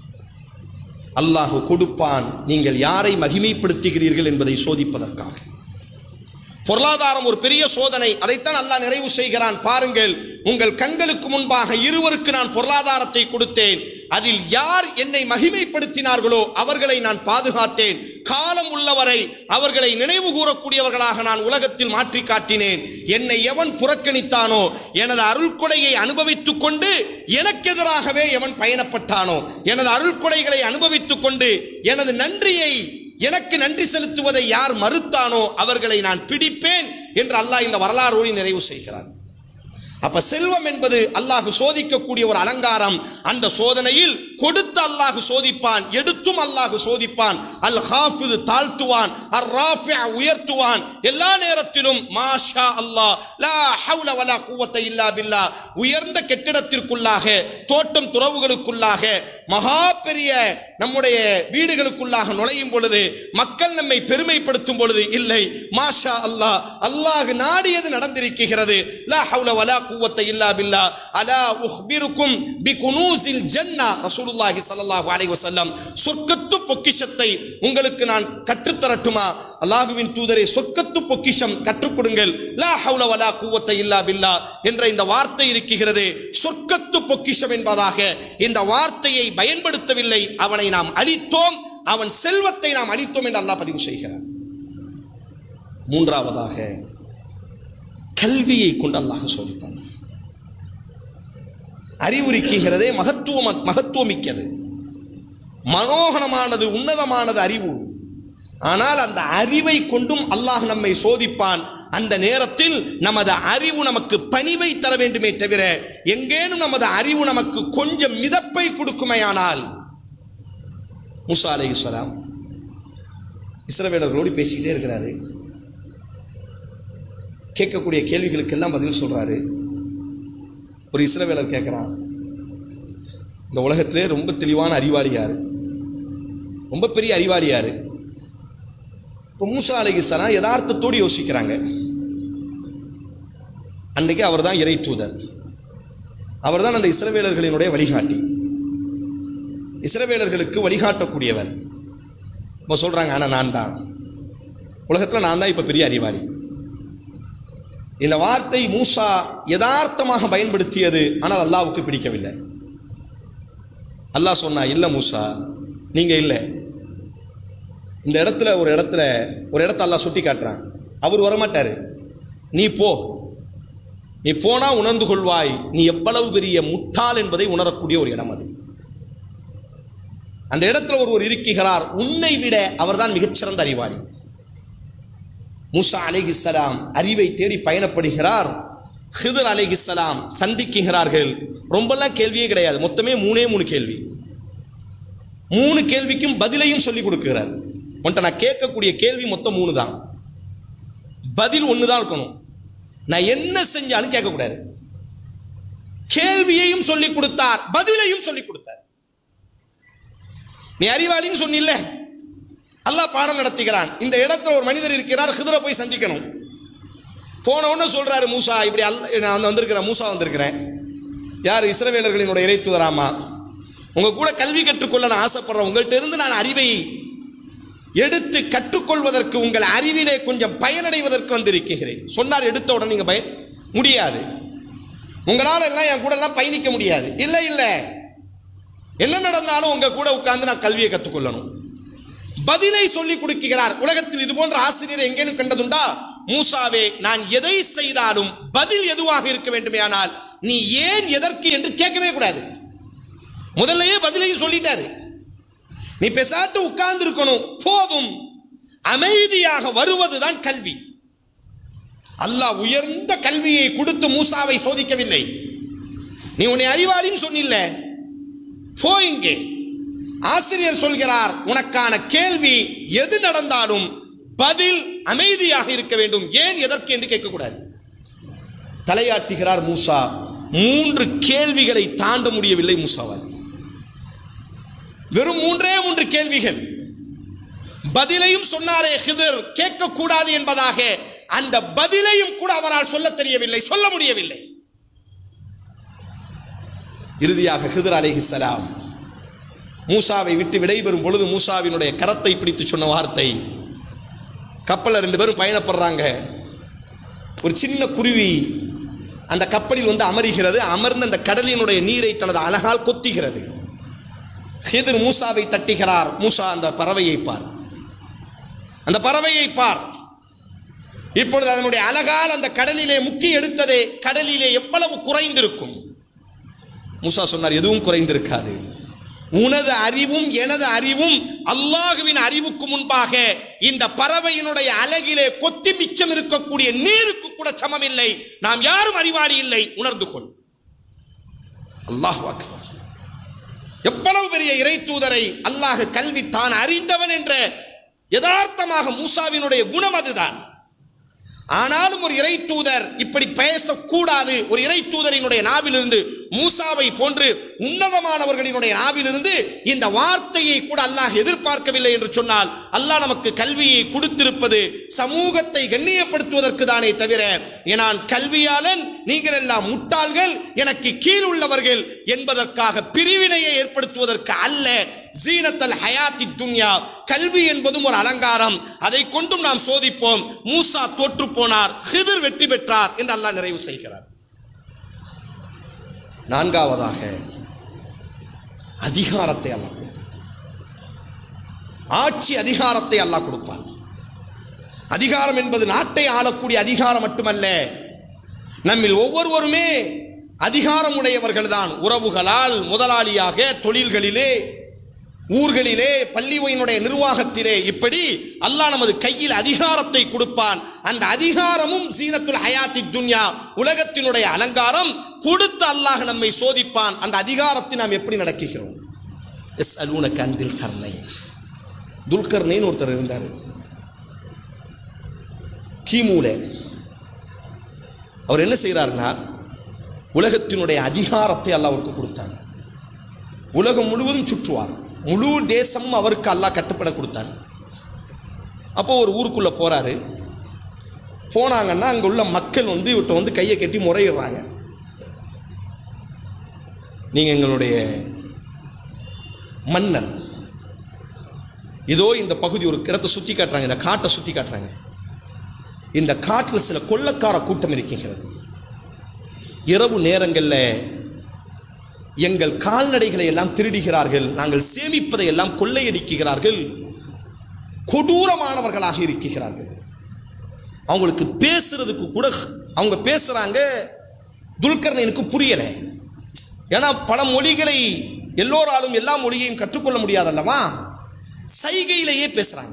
அல்லாஹ் கொடுப்பான், நீங்கள் யாரை மகிமைப்படுத்துகிறீர்கள் என்பதை சோதிப்பதற்காக. பொருளாதாரம் ஒரு பெரிய சோதனை, அதைத்தான் அல்லாஹ் நிறைவு செய்கிறான். பாருங்கள், உங்கள் கண்களுக்கு முன்பாக இருவருக்கு நான் பொருளாதாரத்தை கொடுத்தேன். அதில் யார் என்னை மகிமைப்படுத்தினார்களோ அவர்களை நான் பாதுகாத்தேன். காலம் உள்ளவரை அவர்களை நினைவு கூறக்கூடியவர்களாக நான் உலகத்தில் மாற்றி காட்டினேன். என்னை எவன் புறக்கணித்தானோ, எனது அருள்கொடையை அனுபவித்துக் கொண்டு எனக்கு எதிராகவே எவன் பயணப்பட்டானோ, எனது அருள்கொடைகளை அனுபவித்துக் கொண்டு எனது நன்றியை, எனக்கு நன்றி செலுத்துவதை யார் மறுத்தானோ அவர்களை நான் பிடிப்பேன் என்று அல்லாஹ் இந்த வரலாறோடு நிறைவு செய்கிறார். அப்ப செல்வம் என்பது அல்லாஹ் சோதிக்கக்கூடிய ஒரு அலங்காரம். அந்த சோதனையில் கொடுத்து அல்லாஹ் சோதிப்பான், எடுத்தும் அல்லாஹ் சோதிப்பான். அல் ஹாஃபிது தாழ்த்துவான், அர் ராஃபி உயர்த்துவான். எல்லா நேரத்திலும் மாஷா அல்லாஹ் லா ஹவுல வலா குவத்த இல்லா பில்லாஹ். உயர்ந்த கெட்டிடத்திற்குள்ளாக, தோட்டம் துறவுகளுக்குள்ளாக, மகா பெரிய நம்முடைய வீடுகளுக்குள்ளாக நுழையும் பொழுது, மக்கள் நம்மை பெருமைப்படுத்தும் பொழுது, இல்லை, மாஷா அல்லாஹ், அல்லாஹ் நாடியது நடந்திருக்கிறது. லா ஹவுல வலா குவத்த இல்லா பில்லாஹ். அலா உஹ்பிருக்கும் பிகுனூஸில் ஜன்னா. ரசூலுல்லாஹி ஸல்லல்லாஹு அலைஹி வஸல்லம், சொர்க்கத்து பொக்கிஷத்தை உங்களுக்கு நான் கற்றுத் தரட்டுமா? அல்லாஹ்வின் தூதரே, சொர்க்கத்து பொக்கிஷம் கற்றுக் கொடுங்கள். லா ஹவுல வலா குவத்த இல்லா பில்லாஹ் என்ற இந்த வார்த்தை இருக்கிறது. சொர்க்கத்து பொக்கிஷம் என்பதாக இந்த வார்த்தையை பயன்படுத்தவில்லை. அவனை நாம் அழித்தோம், அவன் செல்வத்தை நாம் அழித்தோம் என்று அல்லாஹ் பதிவு செய்கிறார். மூன்றாவதாக கல்வியை கொண்டு அல்லாஹ் சோதித்தான். அறிவுரிக்கிறதே மகத்துவம், மகத்துவமிக்கது, மனோகரமானது, உன்னதமானது அறிவு. ஆனால் அந்த அறிவை கொண்டும் அல்லாஹ் நம்மை சோதிப்பான். அந்த நேரத்தில் நமது அறிவு நமக்கு பணிவை தர வேண்டுமே தவிர, எங்கேனும் நமது அறிவு நமக்கு கொஞ்சம் மிதப்பை கொடுக்குமையானால். மூசா அலைஹிஸ்ஸலாம் இஸ்ரவேலர்களோடு பேசிக்கிட்டே இருக்கிறாரு. கேட்கக்கூடிய கேள்விகளுக்கெல்லாம் பதில் சொல்றாரு. ஒரு இஸ்ரவேலர் கேட்கிறான், இந்த உலகத்திலே ரொம்ப தெளிவான அறிவாளி யாரு, ரொம்ப பெரிய அறிவாளி யாரு? இப்போ மூசா அலைஹிஸ்ஸலாம் யதார்த்தத்தோடு யோசிக்கிறாங்க. அன்றைக்கு அவர் தான் இறை தூதர், அவர் தான் அந்த இஸ்ரவேலர்களினுடைய வழிகாட்டி, இஸ்ரவேலர்களுக்கு வழிகாட்டக்கூடியவர். இப்போ சொல்றாங்க, ஆனால் நான் தான் உலகத்தில் நான் தான் இப்போ பெரிய அறிவாளி. இந்த வார்த்தை மூசா யதார்த்தமாக பயன்படுத்தியது, ஆனால் அல்லாஹ்வுக்கு பிடிக்கவில்லை. அல்லாஹ் சொன்னா, இல்லை மூசா, நீங்க இல்லை. இந்த இடத்துல ஒரு இடத்துல ஒரு இடத்த அல்லாஹ் சுட்டி காட்டுறான். அவர் வரமாட்டாரு, நீ போ, நீ போனா உணர்ந்து கொள்வாய் நீ எவ்வளவு பெரிய முட்டாள் என்பதை உணரக்கூடிய ஒரு இடம் அது. அந்த இடத்துல ஒருவர் இருக்கிறார், உன்னை விட அவர்தான் மிகச்சிறந்த அறிவாளி. மூசா அலைஹிஸ்ஸலாம் அறிவை தேடி பயணப்படுகிறார். ஹிதர் அலைஹிஸ்ஸலாம் சந்திக்கிறார்கள். ரொம்பலாம் கேள்வியே கிடையாது, மொத்தமே மூணே மூணு கேள்வி. மூணு கேள்விக்கும் பதிலையும் சொல்லிக் கொடுக்கிறார். உன்ட்ட நான் கேட்கக்கூடிய கேள்வி மொத்தம் மூணு தான், பதில் ஒண்ணுதான் இருக்கணும். நான் என்ன செஞ்சாலும் கேட்கக்கூடாது. கேள்வியையும் சொல்லிக் கொடுத்தார், பதிலையும் சொல்லிக் கொடுத்தார். நீ அறிவாளின்னு சொன்னில்ல, அல்லாஹ் பாடம் நடத்துகிறான். இந்த இடத்துல ஒரு மனிதர் இருக்கிறார், ஹிதரை போய் சந்திக்கணும். போன உடனே சொல்றாரு, மூசா இப்படி அல்ல, நான் வந்திருக்கிறேன், மூசா வந்திருக்கிறேன். யார்? இஸ்ரவேலர்களினுடைய இறை தூதராமா, உங்க கூட கல்வி கற்றுக்கொள்ள நான் ஆசைப்படுறேன். உங்கள்கிட்ட இருந்து நான் அறிவை எடுத்து கற்றுக்கொள்வதற்கு உங்கள் அறிவிலே கொஞ்சம் பயனடைவதற்கு வந்திருக்கிறேன் சொன்னார். எடுத்த உடனே நீங்க பயன் முடியாது, உங்களால் எல்லாம் என் கூட எல்லாம் பயணிக்க முடியாது. இல்லை இல்லை, என்ன நடந்தாலும் உங்க கூட உட்கார்ந்து நான் கல்வியை கற்றுக்கொள்ளணும். பதிலை சொல்லிக் கொடுக்கிறார். உலகத்தில் இது போன்ற ஆசிரியர் எங்கேனும் கண்டதுண்டா? மூசாவே, நான் எதை செய்தாலும் பதில் எதுவாக இருக்க வேண்டுமே, ஆனால் நீ ஏன் எதற்கு என்று கேட்கவே கூடாது. முதல்லயே பதிலையும் சொல்லிட்டாரு. நீ பேசாட்டு உட்கார்ந்து இருக்கணும், போதும். அமைதியாக வருவதுதான் கல்வி. அல்லாஹ் உயர்ந்த கல்வியை கொடுத்து மூசாவை சோதிக்கவில்லை. நீ உன்னை அறிவாளின்னு சொன்னில்ல, போ இங்கே. ஆசிரியர் சொல்கிறார், உனக்கான கேள்வி எது நடந்தாலும் பதில் அமைதியாக இருக்க வேண்டும். ஏன் எதற்கு என்று கேட்கக்கூடாது. தலையாட்டுகிறார் மூசா. மூன்று கேள்விகளை தாண்ட முடியவில்லை மூசாவால். வெறும் மூன்றே மூன்று கேள்விகள். பதிலையும் சொன்னாரே ஹிதர், கேட்கக்கூடாது என்பதாக. அந்த பதிலையும் கூட அவரால் சொல்ல தெரியவில்லை, சொல்ல முடியவில்லை. இறுதியாக ஹிதர் அலைஹிஸ்ஸலாம் மூசாவை விட்டு விடைபெறும் பொழுது மூசாவினுடைய கரத்தை பிடித்து சொன்ன வார்த்தை, கப்பலில் ரெண்டு பேரும் பயணப்படுறாங்க. ஒரு சின்ன குருவி அந்த கப்பலில் வந்து அமருகிறது. அமர்ந்து அந்த கடலினுடைய நீரை தனது அழகால் கொத்துகிறது. ஹிதர் மூசாவை தட்டுகிறார். மூசா, அந்த பறவையை பார், அந்த பறவையை பார். இப்பொழுது அதனுடைய அழகால் அந்த கடலிலே முக்கி எடுத்ததே கடலிலே எவ்வளவு குறைந்திருக்கும். மூசா சொன்னார், எதுவும் குறைந்திருக்காது. உனது அறிவும் எனது அறிவும் அல்லாஹுவின் அறிவுக்கு முன்பாக இந்த பறவையினுடைய அழகிலே கொத்தி மிச்சம் இருக்கக்கூடிய நீருக்கு கூட சமமில்லை. நாம் யாரும் அறிவாளி இல்லை, உணர்ந்து கொள். அல்லாஹ் அக்பர். எவ்வளவு பெரிய இறை தூதரை அல்லாஹ் கல்வி தான் அறிந்தவன் என்ற யதார்த்தமாக மூசாவினுடைய குணம் அதுதான். ஆனாலும் ஒரு இறை தூதர் இப்படி பேசக்கூடாது. ஒரு இறை தூதரினுடைய நாவிலிருந்து, மூசாவை போன்று உன்னதமானவர்களினுடைய நாவிலிருந்து இந்த வார்த்தையை கூட அல்லாஹ் எதிர்பார்க்கவில்லை என்று சொன்னால், அல்லாஹ் நமக்கு கல்வியை கொடுத்திருப்பது சமூகத்தை கண்ணியப்படுத்துவதற்கு தானே தவிர, நான் கல்வியாளன், நீங்கள் எல்லாம் முட்டாள்கள், எனக்கு கீழ் உள்ளவர்கள் என்பதற்காக பிரிவினையை ஏற்படுத்துவதற்கு அல்ல. ஜீனத்தல் ஹயாத்தி துன்யா, கல்வி என்பதும் ஒரு அலங்காரம், அதை கொண்டும் நாம் சோதிப்போம். மூசா தோற்று போனார், ஹிதர் வெற்றி பெற்றார் என்று அல்லாஹ் நிறைவு செய்கிறார். நான்காவதாக அதிகாரத்தை அல்லாஹ் கொடுப்பான். ஆட்சி அதிகாரத்தை அல்லாஹ் கொடுப்பான். அதிகாரம் என்பது நாட்டை ஆளக்கூடிய அதிகாரம் மட்டுமல்ல, நம்மில் ஒவ்வொருவருமே அதிகாரம் உடையவர்கள் தான். உறவுகளால், முதலாளியாக, தொழில்களிலே, ஊர்களிலே, பள்ளியினுடைய நிர்வாகத்திலே, இப்படி அல்லாஹ் நமது கையில் அதிகாரத்தை கொடுப்பான். அந்த அதிகாரமும் ஜீனத்துல் ஹயாத்தி துன்யா, உலகத்தினுடைய அலங்காரம். கொடுத்து அல்லாஹ் நம்மை சோதிப்பான். அந்த அதிகாரத்தை நாம் எப்படி நடக்குகிறோம். எஸ் அலூன கந்தில் கர்ணை, துல்கர்னைன்னு ஒருத்தர் இருந்தார் கிமுல. அவர் என்ன செய்கிறார்னா, உலகத்தினுடைய அதிகாரத்தை அல்லாஹ் அவருக்கு கொடுத்தார். உலகம் முழுவதும் சுற்றுவார். முழு தேசமும் அவருக்கு அல்லாஹ் கட்டுப்பட கொடுத்தார். அப்போ ஒரு ஊருக்குள்ள போறாரு. போனாங்கன்னா அங்க உள்ள மக்கள் வந்து இவர்கிட்ட வந்து கையை கட்டி முறையிடுறாங்க. நீங்க எங்களுடைய மன்னர், இதோ இந்த பகுதி ஒரு இடத்தை சுத்தி காட்டுறாங்க, இந்த காட்டை சுத்தி காட்டுறாங்க. இந்த காட்டில் சில கொள்ளக்கார கூட்டம் இருக்கின்றது. இரவு நேரங்களில் எங்கள் கால்நடைகளை எல்லாம் திருடுகிறார்கள், நாங்கள் சேமிப்பதை எல்லாம் கொள்ளையடிக்கிறார்கள், கொடூரமானவர்களாக இருக்கிறார்கள். அவங்களுக்கு பேசுறதுக்கு கூட, அவங்க பேசுறாங்க, துல்கர்னைனுக்கு புரியல. ஏன்னா பல மொழிகளை எல்லோராலும் எல்லா மொழியையும் கற்றுக்கொள்ள முடியாதல்லவா, சைகையிலேயே பேசுறாங்க.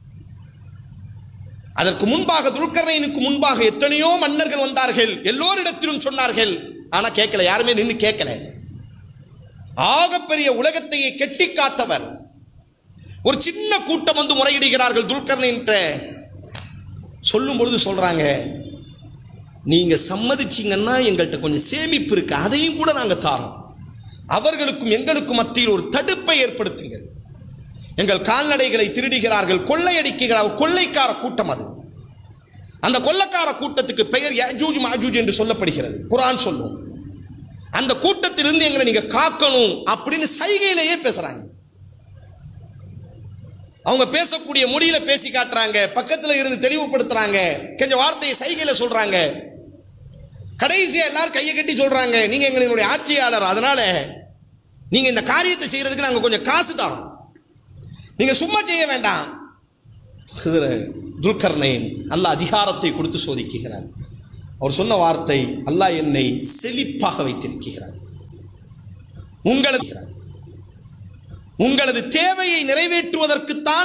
அதற்கு முன்பாக, துல்கர்னைனுக்கு முன்பாக எத்தனையோ மன்னர்கள் வந்தார்கள், எல்லோரிடத்திலும் சொன்னார்கள், ஆனா கேட்கல, யாருமே நின்று கேட்கல. ஆகப்பெரிய உலகத்தையே கெட்டி காத்தவர். ஒரு சின்ன கூட்டம் வந்து முறையிடுகிறார்கள் துல்கர்னைன். சொல்லும் பொழுது சொல்றாங்க, நீங்க சம்மதிச்சீங்கன்னா எங்கள்கிட்ட கொஞ்சம் சேமிப்பு இருக்கு, அதையும் கூட நாங்க தாரோம். அவர்களுக்கும் எங்களுக்கும் மத்தியில் ஒரு தடுப்பை ஏற்படுத்துங்க. எங்கள் கால்நடைகளை திருடுகிறார்கள், கொள்ளையடிக்கிறார்கள். கொள்ளைக்கார கூட்டம் அது. அந்த கொள்ளைக்கார கூட்டத்துக்கு பெயர் யஜூஜ் மஜூஜ் என்று சொல்லப்படுகிறது, குர்ஆன் சொல்லும். அந்த கூட்டத்திலிருந்து எங்களை நீங்க காக்கணும் அப்படின்னு சைகையிலேயே பேசுறாங்க. அவங்க பேசக்கூடிய மொழியில பேசி காட்டுறாங்க, பக்கத்துல இருந்து தெளிவுபடுத்துறாங்க, கொஞ்சம் வார்த்தையை சைகையில சொல்றாங்க. கடைசியா எல்லாரும் கையை கட்டி சொல்றாங்க, நீங்க எங்களுடைய ஆட்சியாளர், அதனால நீங்க இந்த காரியத்தை செய்யறதுக்கு நாங்க கொஞ்சம் காசு தான், நீங்க சும்மா செய்ய வேண்டாம். துல்கர்னைன் அல்லாஹ் அதிகாரத்தை கொடுத்து சோதிக்கிறார். அவர் சொன்ன வார்த்தை, அல்லாஹ் என்னை செழிப்பாக வைத்திருக்கிறார், உங்களது உங்களது தேவையை நிறைவேற்றுவதற்குத்தான்